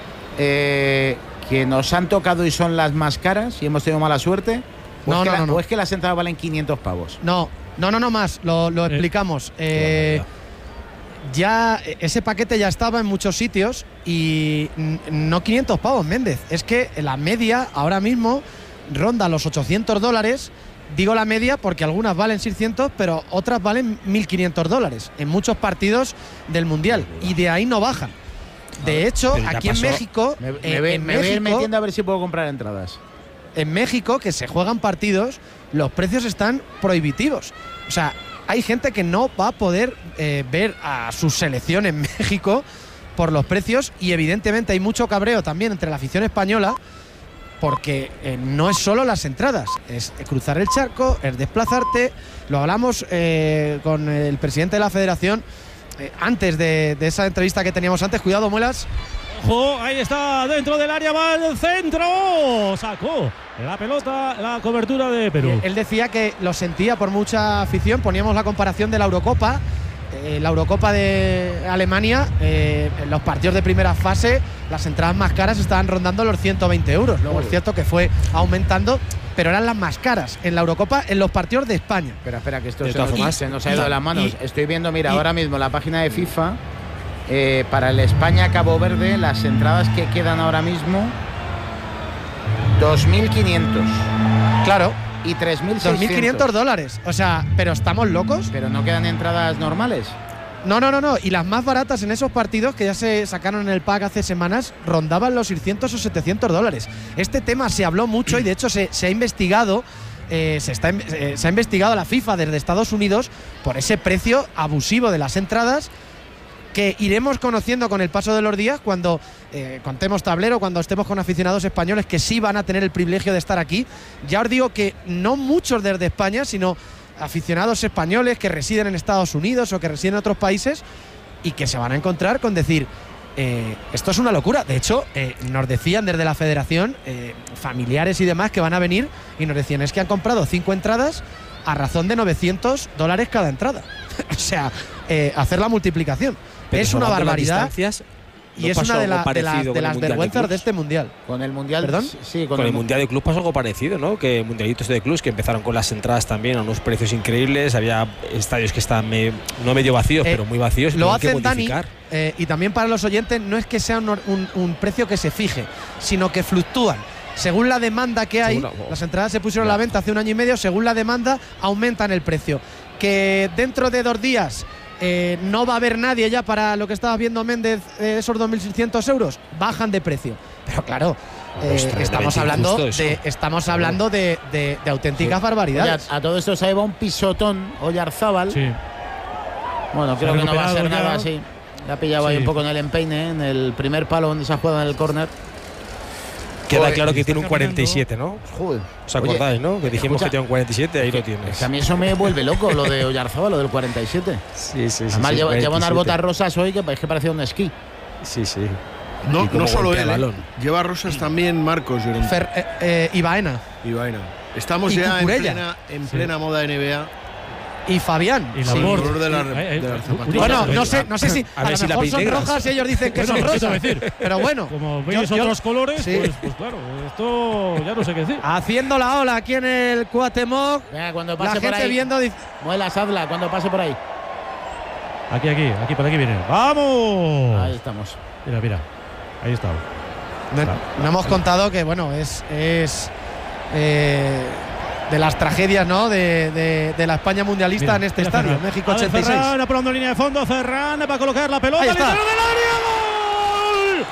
eh, que nos han tocado y son las más caras y hemos tenido mala suerte. ¿O, No, es, que no, la- no, no. o es que las entradas valen quinientos pavos? no, no, no, no más, lo, lo Eh, explicamos. Eh, ya eh, ese paquete ya estaba en muchos sitios y n- no quinientos pavos, Méndez. Es que la media ahora mismo ronda los ochocientos dólares. Digo la media porque algunas valen seiscientos, pero otras valen mil quinientos dólares en muchos partidos del Mundial y de ahí no bajan. De hecho, pero ya aquí en pasó. México, Me, me eh, ve- en me voy a ir México- metiendo a ver si puedo comprar entradas. en México, que se juegan partidos, los precios están prohibitivos. O sea, hay gente que no va a poder eh, ver a su selección en México por los precios y evidentemente hay mucho cabreo también entre la afición española porque eh, no es solo las entradas, es cruzar el charco, es desplazarte. Lo hablamos eh, con el presidente de la federación eh, antes de, de esa entrevista que teníamos antes. Cuidado, Muelas. Ojo, ahí está, dentro del área va el centro. Sacó la pelota, la cobertura de Perú. Él decía que lo sentía por mucha afición. Poníamos la comparación de la Eurocopa. Eh, la Eurocopa de Alemania, eh, en los partidos de primera fase, las entradas más caras estaban rondando los ciento veinte euros. Luego es cierto que fue aumentando, pero eran las más caras en la Eurocopa en los partidos de España. Espera, espera, que esto De se todas nos, formas, se nos ha ido de las manos. y- Estoy viendo, mira, y- ahora mismo la página de FIFA. eh, para el España-Cabo Verde, las entradas que quedan ahora mismo, dos mil quinientos Claro, y tres mil dos mil quinientos dólares. O sea, pero ¿estamos locos? Pero no quedan entradas normales. No, no, no, no. Y las más baratas en esos partidos que ya se sacaron en el pack hace semanas rondaban los seiscientos o setecientos dólares. Este tema se habló mucho y de hecho se, se ha investigado. Eh, se, está, eh, se ha investigado a la FIFA desde Estados Unidos por ese precio abusivo de las entradas que iremos conociendo con el paso de los días cuando eh, contemos tablero, cuando estemos con aficionados españoles que sí van a tener el privilegio de estar aquí. Ya os digo que no muchos desde España, sino aficionados españoles que residen en Estados Unidos o que residen en otros países y que se van a encontrar con decir eh, esto es una locura. De hecho, eh, nos decían desde la federación eh, familiares y demás que van a venir y nos decían es que han comprado cinco entradas a razón de novecientos dólares cada entrada. O sea, eh, hacer la multiplicación. Pero es una barbaridad no y es una de, la, de las, de las vergüenzas de, de este mundial. Con el mundial, ¿Perdón? Sí, con, con el, el mundial de club pasó algo parecido, ¿no? Que mundialitos de clubs que empezaron con las entradas también a unos precios increíbles. Había estadios que estaban me, no medio vacíos, eh, pero muy vacíos. Lo hacen, Dani, eh, y también para los oyentes no es que sea un, un, un precio que se fije, sino que fluctúan. Según la demanda que hay, según, oh, las entradas se pusieron ya a la venta hace un año y medio, según la demanda aumentan el precio. Que dentro de dos días eh, no va a haber nadie ya para lo que estabas viendo, Méndez, eh, esos dos mil seiscientos euros, bajan de precio. Pero claro, eh, estamos hablando de estamos hablando de, de, de auténticas sí. barbaridades. Oye, a todo esto se lleva un pisotón Oyarzábal. Sí. Bueno, creo que no va a ser nada así. Le ha pillado sí. ahí un poco en el empeine, en el primer palo donde se ha jugado en el córner. Queda Joder, claro que tiene un cuarenta y siete, ¿no? Joder. ¿Os acordáis, Oye, no? Que dijimos escucha, que tiene un cuarenta y siete, ahí lo tienes. A mí eso me vuelve loco, lo de Oyarzábal, lo del cuarenta y siete. Sí, sí, sí. Además, sí, lleva, lleva unas botas rosas hoy que, es que parecía un esquí. Sí, sí. No, no solo él, ¿eh? Lleva rosas también Marcos. Fer, eh, eh, y Baena. Y Baena. Estamos y ya en Cucurella. plena, en plena sí. moda N B A. Y Fabián. Y sí. color de la, de la bueno, no sé, no sé si a, a, ver lo si mejor la son negras. rojas y ellos dicen que bueno, son rosas. Decir. Pero bueno, como veis yo, otros yo, colores, sí. pues, pues claro, esto ya no sé qué decir. Haciendo la ola aquí en el Cuauhtémoc. Venga, cuando pase la por gente ahí, viendo. Muelas, hazla cuando pase por ahí. Aquí, aquí, aquí, por aquí viene. ¡Vamos! Ahí estamos. Mira, mira. Ahí está. No, no hemos contado que, bueno, es. es eh, de las tragedias, ¿no? De, de, de la España mundialista mira, en este estadio, Ferran. México ochenta y seis. Ferran apurando línea de fondo, Ferran va a colocar la pelota al interior del área. ¡Gol!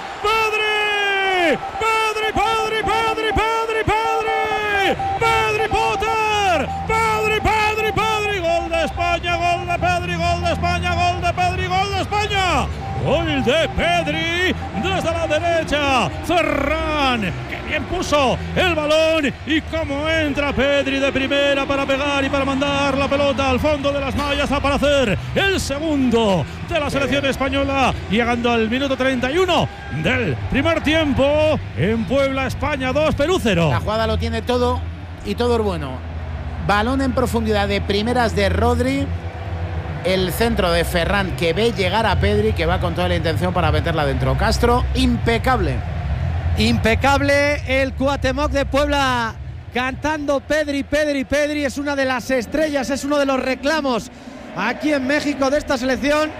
¡Pedri! ¡Pedri, Pedri, Pedri, Pedri, Pedri! ¡Pedri Potter! ¡Pedri, Pedri, Pedri! ¡Gol de España, gol de Pedri, gol de España, gol de Pedri, gol de España! Gol de Pedri desde la derecha. Ferran, que bien puso el balón. Y cómo entra Pedri de primera para pegar y para mandar la pelota al fondo de las mallas para hacer el segundo de la selección española. Llegando al minuto treinta y uno del primer tiempo en Puebla, España dos, Perú cero. La jugada lo tiene todo y todo es bueno. Balón en profundidad de primeras de Rodri. El centro de Ferran que ve llegar a Pedri, que va con toda la intención para meterla dentro. Castro, impecable. Impecable el Cuauhtémoc de Puebla. Cantando Pedri, Pedri, Pedri. Es una de las estrellas, es uno de los reclamos aquí en México de esta selección.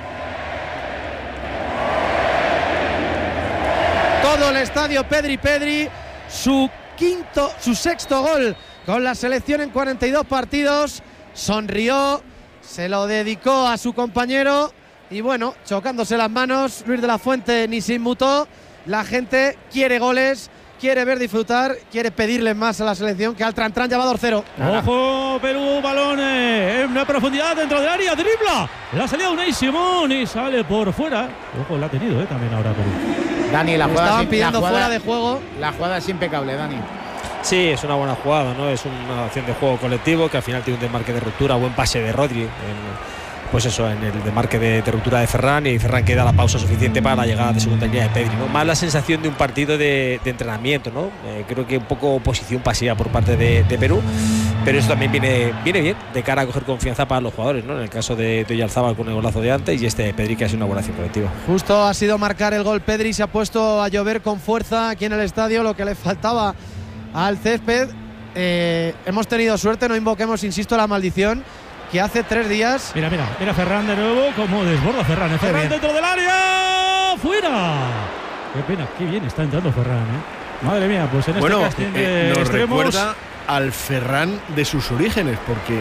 Todo el estadio Pedri, Pedri. Su quinto, su sexto gol con la selección en cuarenta y dos partidos. Sonrió. Se lo dedicó a su compañero y bueno, chocándose las manos, Luis de la Fuente ni se inmutó. La gente quiere goles, quiere ver disfrutar, quiere pedirle más a la selección, que al Trantrán llevador cero. Ojo, Perú, balón en una profundidad dentro del área, dribla. La salida de Unai Simón y sale por fuera. Ojo, la ha tenido eh, también ahora Perú. Dani, la jugada estaban es, pidiendo la jugada, fuera de juego. La jugada es impecable, Dani. Sí, es una buena jugada, ¿no? Es una acción de juego colectivo que al final tiene un desmarque de ruptura, buen pase de Rodri, en, pues eso, en el desmarque de, de ruptura de Ferran, y Ferran que da la pausa suficiente para la llegada de segunda línea de Pedri, ¿no? Más la sensación de un partido de, de entrenamiento, ¿no? Eh, creo que un poco posición pasiva por parte de, de Perú, pero eso también viene, viene bien de cara a coger confianza para los jugadores, ¿no? En el caso de, de Oyarzábal con el golazo de antes y este de Pedri que ha sido una buena acción colectiva. Justo ha sido marcar el gol Pedri, se ha puesto a llover con fuerza aquí en el estadio, lo que le faltaba al césped. Eh, hemos tenido suerte, no invoquemos, insisto, la maldición que hace tres días. Mira, mira, mira Ferran de nuevo, como desborda Ferran. ¿eh? Ferran dentro del área, fuera. Qué pena, qué bien está entrando Ferran, ¿eh? Madre mía, pues en bueno, este casting eh, de nos extremos recuerda al Ferran de sus orígenes, porque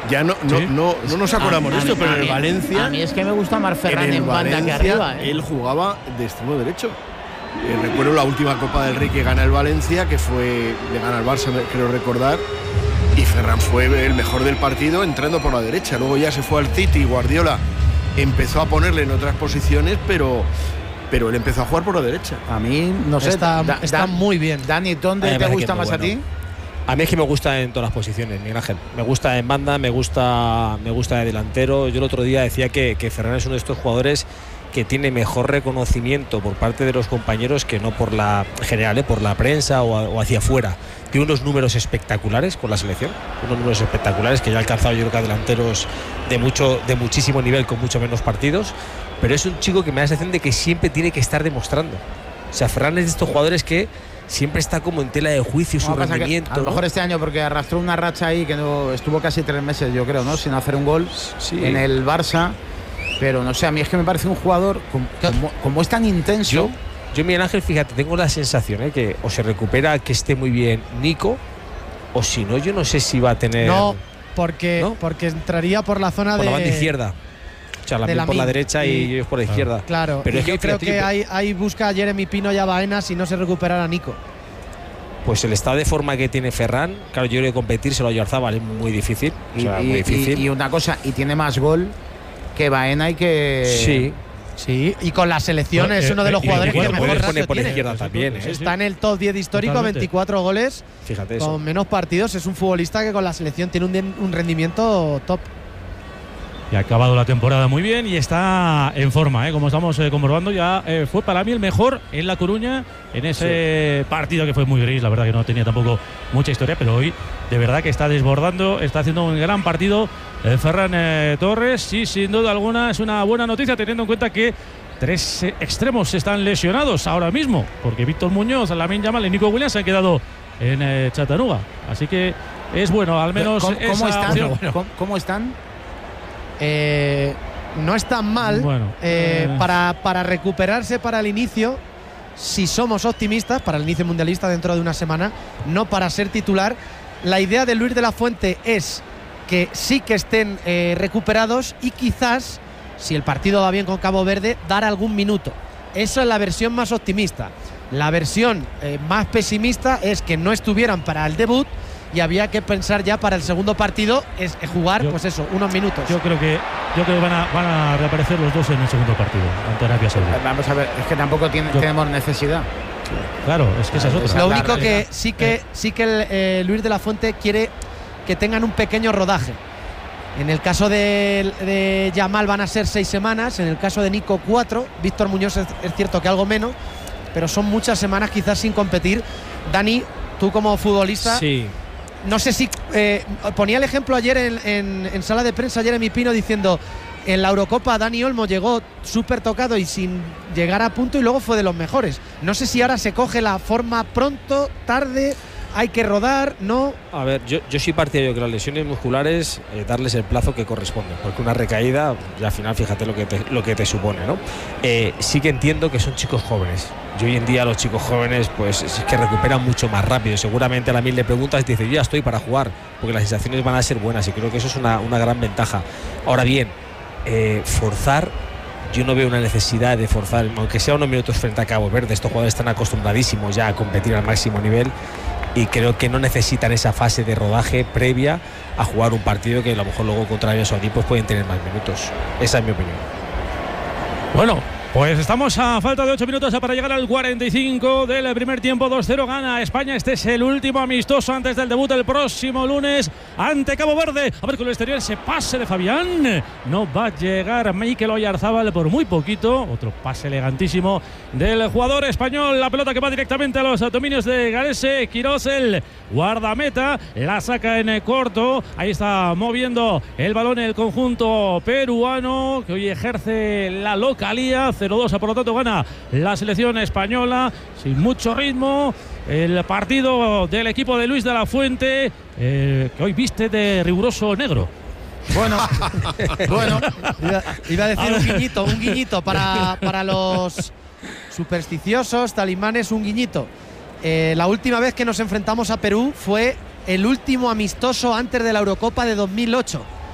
Ya no, no, Sí. no, no nos acordamos de A- a esto, mí- pero a en el mí- Valencia. A mí es que me gusta más Ferran en en, el banda que Valencia, arriba. ¿eh? él jugaba de extremo derecho. Eh, recuerdo la última Copa del Rey que gana el Valencia, que fue le gana al Barça, me- creo recordar, y Ferran fue el mejor del partido entrando por la derecha. Luego ya se fue al City y Guardiola empezó a ponerle en otras posiciones, pero, pero él empezó a jugar por la derecha. A mí, no sé, Está, Da- está Dan- muy bien. Dani, A ¿dónde mí me te parece gusta que es más muy a ti? bueno. A mí es que me gusta en todas las posiciones, Miguel Ángel. Me gusta en banda, me gusta, me gusta de delantero. Yo el otro día decía que, que Ferran es uno de estos jugadores que tiene mejor reconocimiento por parte de los compañeros que no por la en general, ¿eh? por la prensa o, o hacia afuera. Tiene unos números espectaculares con la selección, unos números espectaculares que ya ha alcanzado yo creo que a delanteros de mucho, de muchísimo nivel con mucho menos partidos. Pero es un chico que me da la sensación de que siempre tiene que estar demostrando. O sea, Ferran es de estos jugadores que siempre está como en tela de juicio su No, pasa que rendimiento. a lo ¿no? mejor este año, porque arrastró una racha ahí que no estuvo casi tres meses, yo creo, ¿no? Sin hacer un gol Sí. en el Barça. Pero no sé, a mí es que me parece un jugador como, como, como es tan intenso. Yo, yo, Miguel Ángel, fíjate, tengo la sensación ¿eh? que o se recupera que esté muy bien Nico, o si no, yo no sé si va a tener. No, porque, ¿No? porque entraría por la zona por de la banda izquierda. O sea, la de por Lamine. la derecha y, Y- ellos por la izquierda. Claro, Pero y es que yo creo fíjate que que- ahí, ahí busca a Jeremy Pino y a Baena si no se recuperara Nico. Pues el estado de forma que tiene Ferran, claro, yo creo que competírselo a Oyarzábal es muy difícil. O Y, sea, y- muy difícil. y- y una cosa, y tiene más gol que Baena y que. sí. Sí, y con la selección Eh, es uno de los eh, y jugadores que bueno, mejor puedes ratio poner por tiene. izquierda también, ¿eh? Sí, sí. Está en el top diez histórico, Totalmente. veinticuatro goles, Fíjate eso. con menos partidos. Es un futbolista que con la selección tiene un, den- un rendimiento top. Y ha acabado la temporada muy bien y está en forma, ¿eh? Como estamos eh, comprobando, ya eh, fue para mí el mejor en La Coruña en ese partido que fue muy gris. La verdad que no tenía tampoco mucha historia, pero hoy de verdad que está desbordando, está haciendo un gran partido eh, Ferran eh, Torres y sin duda alguna es una buena noticia teniendo en cuenta que tres eh, extremos están lesionados ahora mismo, porque Víctor Muñoz, Lamine Yamal y Nico Williams se han quedado en eh, Chattanooga. Así que es bueno, al menos ¿Cómo, esa cómo están? opción. ¿Cómo, cómo están? Eh, no es tan mal Bueno, eh, eh. para, para recuperarse para el inicio, si somos optimistas, para el inicio mundialista dentro de una semana, no para ser titular. La idea de Luis de la Fuente es que sí que estén eh, recuperados y quizás, si el partido va bien con Cabo Verde, dar algún minuto. Esa es la versión más optimista. La versión eh, más pesimista es que no estuvieran para el debut y había que pensar ya para el segundo partido es eh, jugar, Yo- pues eso, unos minutos. Yo creo que yo creo que van a, van a reaparecer los dos en el segundo partido ante Arabia Saudí. Vamos a ver, es que tampoco tiene- Yo- tenemos necesidad. Claro, es que esa es Esa otra. Lo la único realidad. que sí que sí que el, eh, Luis de la Fuente quiere que tengan un pequeño rodaje. En el caso de, de Yamal van a ser seis semanas, en el caso de Nico cuatro, Víctor Muñoz es, es cierto que algo menos, pero son muchas semanas quizás sin competir. Dani, tú como futbolista, Sí. no sé si eh, ponía el ejemplo ayer en, en- en sala de prensa Jeremy Pino diciendo en la Eurocopa Dani Olmo llegó súper tocado y sin llegar a punto y luego fue de los mejores. No sé si ahora se coge la forma pronto, tarde, hay que rodar, no. A ver, yo, yo soy partidario de que las lesiones musculares eh, darles el plazo que corresponde, porque una recaída, ya al final fíjate lo que te, lo que te supone, ¿no? Eh, sí que entiendo que son chicos jóvenes. Y hoy en día los chicos jóvenes, pues es que recuperan mucho más rápido. Seguramente a la mil le preguntas y te dice, yo ya estoy para jugar, porque las sensaciones van a ser buenas y creo que eso es una, una gran ventaja. Ahora bien, eh, forzar, yo no veo una necesidad de forzar, aunque sea unos minutos frente a Cabo Verde. Estos jugadores están acostumbradísimos ya a competir al máximo nivel y creo que no necesitan esa fase de rodaje previa a jugar un partido que a lo mejor luego contra Arabia Saudí pues pueden tener más minutos. Esa es mi opinión. Bueno, pues estamos a falta de ocho minutos para llegar al cuarenta y cinco del primer tiempo. Dos cero gana España. Este es el último amistoso antes del debut el próximo lunes ante Cabo Verde. A ver con el exterior ese pase de Fabián. No va a llegar Mikel Oyarzábal por muy poquito. Otro pase elegantísimo del jugador español. La pelota que va directamente a los dominios de Galese. Quirós, el guardameta, la saca en corto. Ahí está moviendo el balón el conjunto peruano que hoy ejerce la localía. cero dos, por lo tanto gana la selección española sin mucho ritmo. El partido del equipo de Luis de la Fuente, eh, que hoy viste de riguroso negro. Bueno, bueno, Iba, iba a decir un guiñito, un guiñito para, para los supersticiosos, talimanes, un guiñito. Eh, la última vez que nos enfrentamos a Perú fue el último amistoso antes de la Eurocopa de dos mil ocho.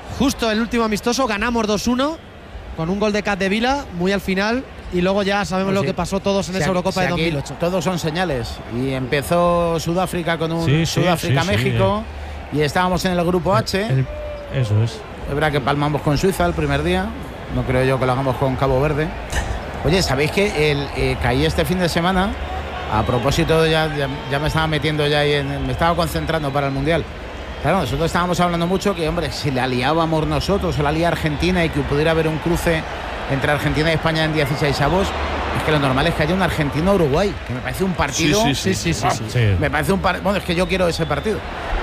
justo el último amistoso ganamos dos uno con un gol de Capdevila muy al final y luego ya sabemos Pues lo sí. que pasó todos en Si esa aquí- Eurocopa si de aquí dos mil ocho. Todos son señales. Y empezó Sudáfrica con un Sí, sí, Sudáfrica-México sí, y estábamos en el grupo H. El- eso es. Es verdad que palmamos con Suiza el primer día. No creo yo que lo hagamos con Cabo Verde. Oye, ¿sabéis que el, eh, caí este fin de semana? A propósito, ya, ya, ya me estaba metiendo ya ahí en, me estaba concentrando para el Mundial. Claro, nosotros estábamos hablando mucho que, hombre, si la liábamos nosotros o la lía Argentina y que pudiera haber un cruce entre Argentina y España en dieciséis avos, es que lo normal es que haya un Argentina-Uruguay, que me parece un partido. Sí, sí, Sí, sí, sí, sí. Sí. Me parece un partido. Bueno, es que yo quiero ese partido.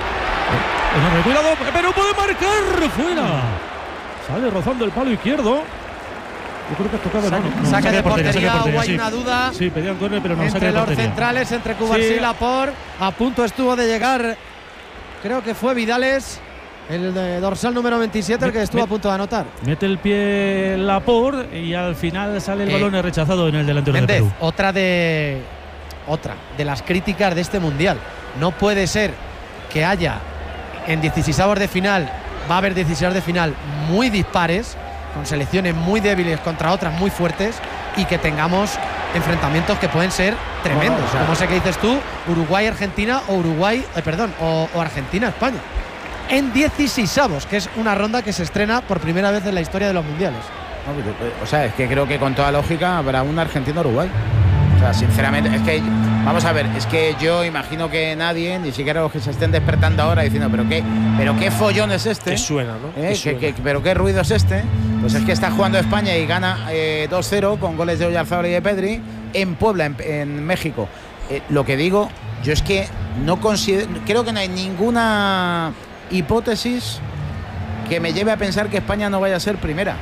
Enorme, cuidado, pero puede marcar fuera. Sale rozando el palo izquierdo. Yo creo que ha tocado. Saque, no, no, saque de portería, saque de o hay sí. una duda Sí, pedían córner, pero no, saque entre de los portería. centrales, entre Cubarsí Sí. y Laporte. A punto estuvo de llegar, creo que fue Vidales, el de dorsal número veintisiete, el que estuvo Me- a punto de anotar. Mete el pie Laporte y al final sale el Eh, balón rechazado en el delantero de Méndez, Perú. otra de otra de las críticas de este mundial. No puede ser que haya en dieciseisavos de final, va a haber dieciseisavos de final muy dispares, con selecciones muy débiles contra otras muy fuertes, y que tengamos enfrentamientos que pueden ser tremendos. No, no, o sea, como sé que dices tú, Uruguay-Argentina o Uruguay, eh, perdón, o, o Argentina-España. En dieciseisavos, que es una ronda que se estrena por primera vez en la historia de los mundiales. No, pero, o sea, es que creo que con toda lógica habrá un Argentina-Uruguay. O sea, sinceramente, es que, vamos a ver, es que yo imagino que nadie, ni siquiera los que se estén despertando ahora diciendo, pero qué, pero qué follón es este. Que suena, ¿no? ¿Eh? Que ¿Qué- suena. qué- pero qué ruido es este. Pues es que está jugando España y gana eh, dos cero con goles de Oyarzábal y de Pedri en Puebla, en, en México. Eh, lo que digo, yo es que no considero, creo que no hay ninguna hipótesis que me lleve a pensar que España no vaya a ser primera.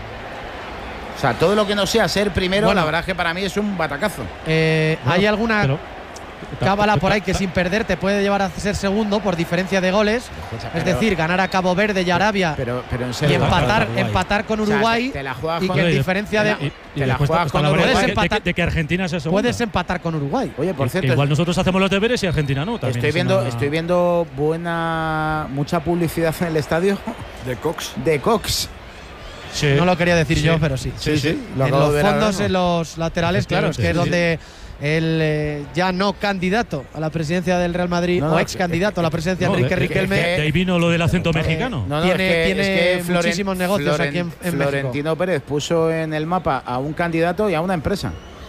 O sea, todo lo que no sea ser primero, Bueno. la verdad es que para mí es un batacazo. Eh, Bueno, ¿Hay alguna pero- cábala por ahí ta- que ta- sin perder te puede llevar a ser segundo por diferencia de goles? Es Pero- decir, ganar a Cabo Verde y Arabia Pero, pero en y serio. empatar, Uruguay. empatar con O sea, Uruguay, te- te la juegas y con- que en Oye, diferencia de. Y, y Te la después juegas está con la Uruguay. variable de, Puedes que- empatar- de que Argentina sea segunda. Puedes empatar con Uruguay. Oye, por Que- que cierto, igual nosotros hacemos los deberes y Argentina no. También estoy es viendo, una- estoy viendo buena, mucha publicidad en el estadio De Cox. de Cox. Sí. No lo quería decir Sí. yo, pero sí. Sí, sí, lo En acabo los de ver ahora fondos, mismo. en los laterales, claro, es que es Efectivamente, donde el eh, ya no candidato a la presidencia del Real Madrid No, no, o ex candidato a la presidencia No, Enrique de- de- Riquelme. que- De ahí vino lo del acento Eh, mexicano. No, no, Tiene- es que, tiene es que Floren- muchísimos negocios aquí en- en México. Florentino Pérez puso en el mapa a un candidato y a una empresa.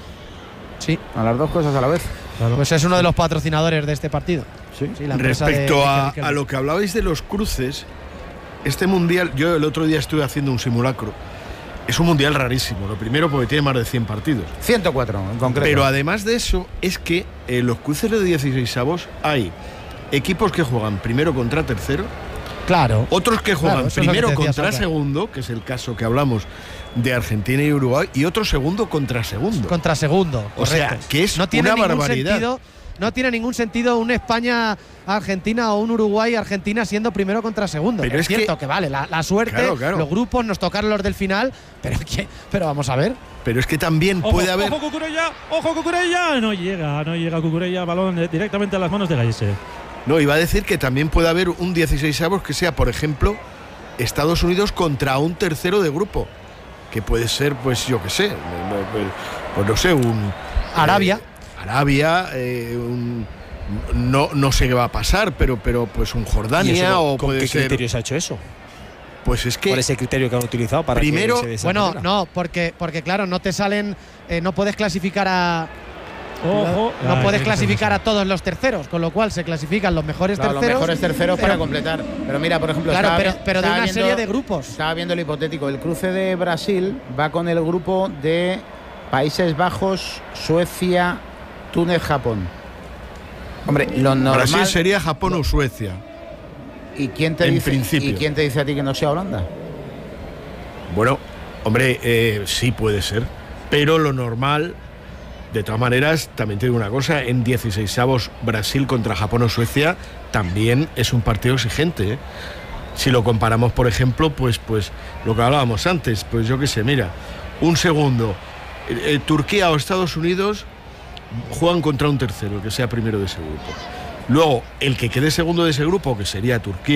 Sí, A las dos cosas a la vez. Claro. pues es uno de los patrocinadores de este partido. Sí. Sí, la empresa de Respecto Enrique a, Riquelme. a lo que hablabais de los cruces, este mundial, yo el otro día estuve haciendo un simulacro. Es un mundial rarísimo. Lo primero porque tiene más de cien partidos. ciento cuatro en concreto. Pero además de eso, es que en los cruces de dieciseisavos hay equipos que juegan primero contra tercero, Claro. otros que juegan Claro, eso es lo que primero te decía contra Soca. segundo, que es el caso que hablamos de Argentina y Uruguay, y otro segundo contra segundo. Contra segundo. O sea, correcto. que es no tiene una ningún barbaridad. Sentido, no tiene ningún sentido un España-Argentina o un Uruguay-Argentina siendo primero contra segundo. Pero es es que- cierto que, vale, la, la suerte, Claro, claro. los grupos nos tocaron los del final, pero, que, pero vamos a ver. Pero es que también Ojo, puede haber. Ojo Cucurella, ojo Cucurella. No llega, no llega Cucurella. Balón eh, directamente a las manos de Gallese. No, iba a decir que también puede haber un dieciseisavos que sea, por ejemplo, Estados Unidos contra un tercero de grupo. Que puede ser, pues yo qué sé, pues, pues no sé, un. Arabia. eh, Arabia, eh, un- no, no sé qué va a pasar, pero, pero pues un ¿Y Jordania eso o con puede qué ser. criterio se ha hecho eso? Pues es ¿Cuál que. es el criterio que han utilizado para Primero- que se dé esa Bueno, manera? no, porque, porque claro, no te salen, eh, no puedes clasificar a. Ojo. No Ay, puedes qué clasificar a cosa. todos los terceros, con lo cual se clasifican los mejores Claro, los terceros. mejores terceros pero- para completar. Pero mira, por ejemplo, Claro, estaba pero, vi- pero de estaba una viendo- serie de grupos. Estaba viendo el hipotético. El cruce de Brasil va con el grupo de Países Bajos, Suecia, Túnez, Japón. Hombre, lo normal. Brasil sería Japón o Suecia. ¿Y quién te en dice? principio. ¿Y quién te dice a ti que no sea Holanda? Bueno, hombre, eh, sí puede ser. Pero lo normal, de todas maneras, también te digo una cosa, en dieciseisavos Brasil contra Japón o Suecia también es un partido exigente, ¿eh? Si lo comparamos, por ejemplo, pues, pues lo que hablábamos antes, pues yo qué sé, mira, un segundo, eh, eh, Turquía o Estados Unidos juegan contra un tercero, el que sea primero de ese grupo. Luego, el que quede segundo de ese grupo, que sería Turquía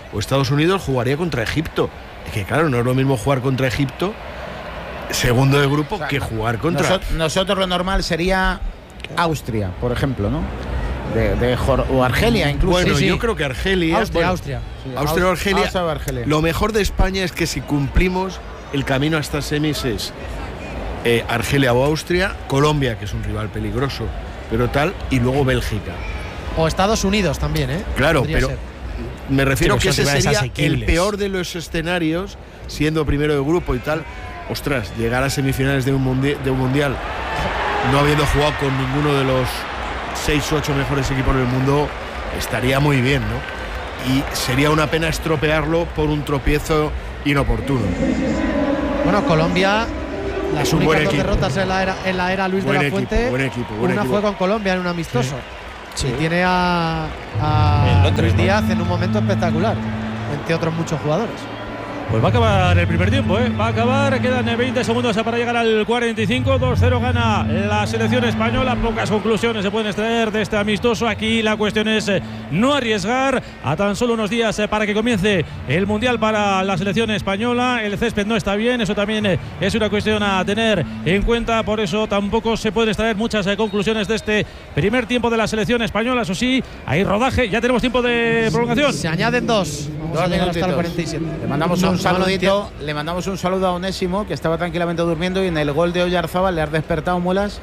o Estados Unidos jugaría contra Egipto. Es que claro, no es lo mismo jugar contra Egipto, segundo de grupo, o sea, que jugar contra… Nosotros, nosotros lo normal sería Austria, por ejemplo, ¿no? De, de o Argelia incluso. Bueno, sí, sí. yo creo que Argelia… Austria, bueno, Austria. Sí, Austria o Argelia, Austria o Argelia. Lo mejor de España es que si cumplimos el camino hasta semis es eh, Argelia o Austria, Colombia, que es un rival peligroso, pero tal, y luego Bélgica. O Estados Unidos también, ¿eh? Claro, Podría pero… ser. Me refiero Sí, que ese rivales sería asequibles. el peor de los escenarios, siendo primero de grupo y tal. Ostras, llegar a semifinales de un, mundi de un mundial, no habiendo jugado con ninguno de los seis o ocho mejores equipos del mundo, estaría muy bien, ¿no? Y sería una pena estropearlo por un tropiezo inoportuno. Bueno, Colombia, las Es un únicas buen dos equipo. derrotas en la era, en la era Luis Buen de la equipo, Fuente. buen equipo, buen una equipo. fue con Colombia en un amistoso. Sí. Y tiene a, a En Londres, Luis ¿no? Díaz en un momento espectacular, entre otros muchos jugadores. Pues va a acabar el primer tiempo, ¿eh? Va a acabar, quedan veinte segundos para llegar al cuarenta y cinco. dos cero gana la selección española. Pocas conclusiones se pueden extraer de este amistoso. Aquí la cuestión es eh, no arriesgar a tan solo unos días eh, para que comience el Mundial para la selección española. El césped no está bien, eso también eh, es una cuestión a tener en cuenta. Por eso tampoco se pueden extraer muchas eh, conclusiones de este primer tiempo de la selección española. Eso sí, hay rodaje, ya tenemos tiempo de prolongación. Se añaden dos. Vamos Dos a llegar hasta el minutitos. cuarenta y siete. Le mandamos No, un no lo saludito, entiendo. le mandamos un saludo a Onésimo, que estaba tranquilamente durmiendo, y en el gol de Oyarzábal le has despertado muelas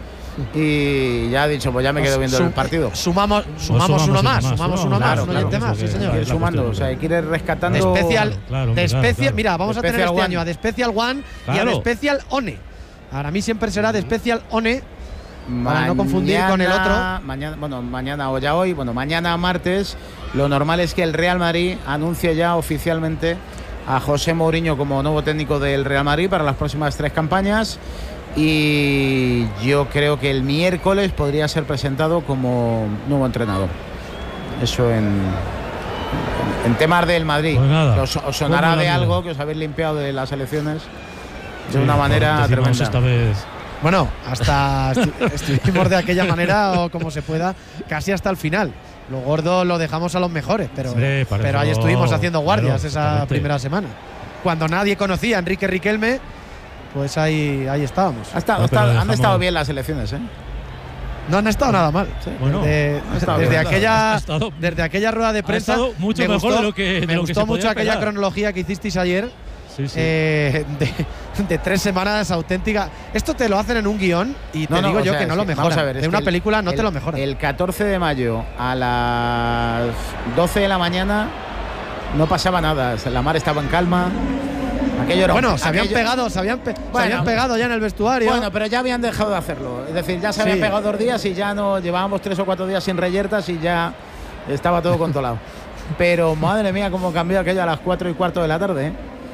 y ya ha dicho, pues ya me quedo viendo Sum- el partido. Sumamos, sumamos, sumamos uno uno más, más, sumamos sumamos, uno más, claro, un claro, oyente eso más, que- sí señor. Quiere la sumando, cuestión, o sea, quiere De rescatando… especial, Claro, claro, de claro, especial, claro. mira, vamos De a tener Special este One. año a de Special One y a Claro. de Special One. Para mí siempre será de Special One, para no confundir con el otro. Mañana, bueno, mañana o ya hoy, bueno, mañana martes, lo normal es que el Real Madrid anuncie ya oficialmente a José Mourinho como nuevo técnico del Real Madrid para las próximas tres campañas, y yo creo que el miércoles podría ser presentado como nuevo entrenador. Eso en, en, en temas del Madrid. Pues nada, os, os sonará ¿cómo la de mira? algo que os habéis limpiado de las elecciones de Sí, una manera por decimos tremenda. esta vez. Bueno, hasta estu- estuvimos de aquella manera o como se pueda, casi hasta el final. Lo gordo lo dejamos a los mejores, pero, Hombre, para pero ahí eso- estuvimos haciendo guardias claro, esa exactamente. primera semana. Cuando nadie conocía a Enrique Riquelme, pues ahí, ahí estábamos. Ha estado- No, ha pero estado- han dejamos- estado bien las elecciones, ¿eh? No han estado nada mal. Bueno, desde, ha estado desde bien. aquella, Ha estado- desde aquella rueda de ha prensa estado mucho me mejor gustó, de lo que- de me lo que gustó se mucho podía aquella esperar. cronología que hicisteis ayer. Sí, sí. eh, de, de tres semanas auténticas. Esto te lo hacen en un guión y te No, no, digo o yo sea, que no es lo que, mejoran. vamos a ver, es de una que el- película no el- te lo mejoran. El catorce de mayo a las doce de la mañana no pasaba nada. La mar estaba en calma. Aquello era un- bueno, se habían aquello- pegado, se habían, pe- se Bueno. habían pegado ya en el vestuario. Bueno, pero ya habían dejado de hacerlo. Es decir, ya se habían Sí. pegado dos días y ya no llevábamos tres o cuatro días sin reyertas y ya estaba todo controlado. Pero madre mía, cómo cambió aquello a las cuatro y cuarto de la tarde, ¿eh?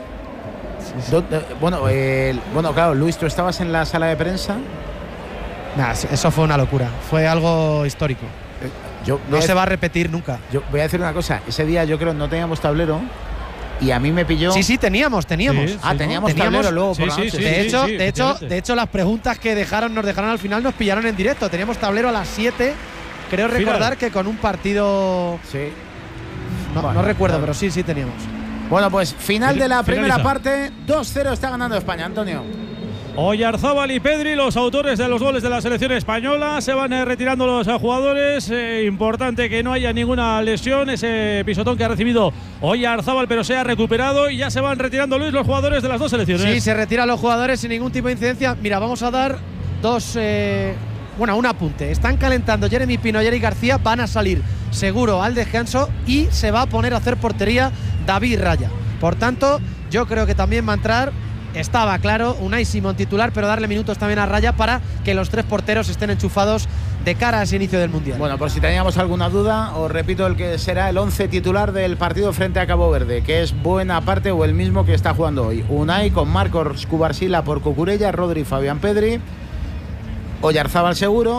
Do- eh, bueno, eh, bueno, claro, Luis, tú estabas en la sala de prensa. Nah, sí, eso fue una locura. Fue algo histórico. Yo No voy a se va a repetir nunca. Yo voy a decir una cosa, ese día yo creo no teníamos tablero y a mí me pilló… Sí, sí, teníamos, teníamos. Sí, Ah, sí, teníamos, ¿no? tablero Teníamos- luego sí, por la sí, noche. sí, de sí, hecho, sí, de hecho, efectivamente. de hecho, las preguntas que dejaron, nos dejaron al final nos pillaron en directo. Teníamos tablero a las siete. Creo Final. recordar que con un partido. Sí. No, Bueno, no recuerdo, claro. pero sí, sí teníamos. Bueno, pues final de la primera Finaliza. parte, dos cero está ganando España, Antonio. Oyarzábal y Pedri, los autores de los goles de la selección española, se van eh, retirando los eh, jugadores. Eh, importante que no haya ninguna lesión. Ese pisotón que ha recibido Oyarzábal, pero se ha recuperado y ya se van retirando, Luis, los jugadores de las dos selecciones. Sí, se retiran los jugadores sin ningún tipo de incidencia. Mira, vamos a dar dos. eh, bueno, un apunte. Están calentando Jeremy Pino y Eric García. Van a salir seguro al descanso y se va a poner a hacer portería David Raya. Por tanto, yo creo que también va a entrar. Estaba claro, Unai Simón titular, pero darle minutos también a Raya para que los tres porteros estén enchufados de cara a ese inicio del Mundial. Bueno, por si teníamos alguna duda, os repito el que será el once titular del partido frente a Cabo Verde, que es buena parte o el mismo que está jugando hoy. Unai con Marcos Cubarsila por Cucurella, Rodri, Fabián Pedri, Oyarzábal seguro,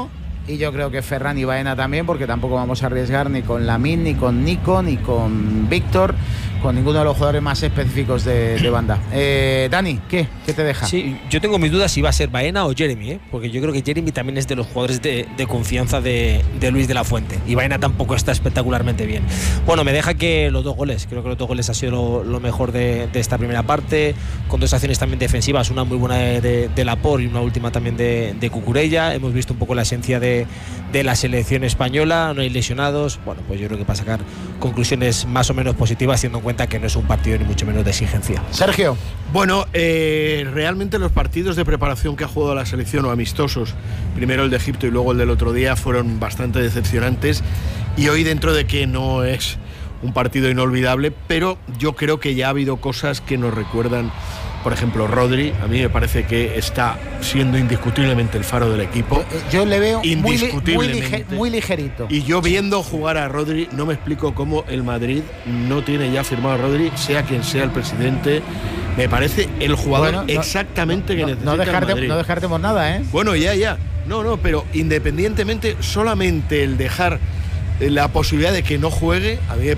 Y yo creo que Ferran y Baena también, porque tampoco vamos a arriesgar ni con Lamine, ni con Nico, ni con Víctor, con ninguno de los jugadores más específicos de, de banda. Eh, Dani, ¿qué? ¿Qué te deja? Sí, yo tengo mis dudas si va a ser Baena o Jeremy, ¿eh? Porque yo creo que Jeremy también es de los jugadores de, de confianza de, de Luis de la Fuente. Y Baena tampoco está espectacularmente bien. Bueno, me deja que los dos goles, creo que los dos goles ha sido lo, lo mejor de, de esta primera parte, con dos acciones también defensivas, una muy buena de, de, de Laporte y una última también de, de Cucurella. Hemos visto un poco la esencia de, de la selección española, no hay lesionados. Bueno, pues yo creo que para sacar conclusiones más o menos positivas, teniendo en cuenta que no es un partido ni mucho menos de exigencia. Sergio. Bueno, eh, realmente los partidos de preparación que ha jugado la selección, o amistosos, primero el de Egipto y luego el del otro día, fueron bastante decepcionantes, y hoy, dentro de que no es un partido inolvidable, pero yo creo que ya ha habido cosas que nos recuerdan. Por ejemplo, Rodri, a mí me parece que está siendo indiscutiblemente el faro del equipo. Yo le veo muy, muy, lige, muy ligerito. Y yo, viendo jugar a Rodri, no me explico cómo el Madrid no tiene ya firmado a Rodri, sea quien sea el presidente. Me parece el jugador bueno, no, exactamente no, que no, necesita no dejarte, el Madrid. No descartemos nada, ¿eh? Bueno, ya, ya. No, no, pero independientemente, solamente el dejar la posibilidad de que no juegue, a mí me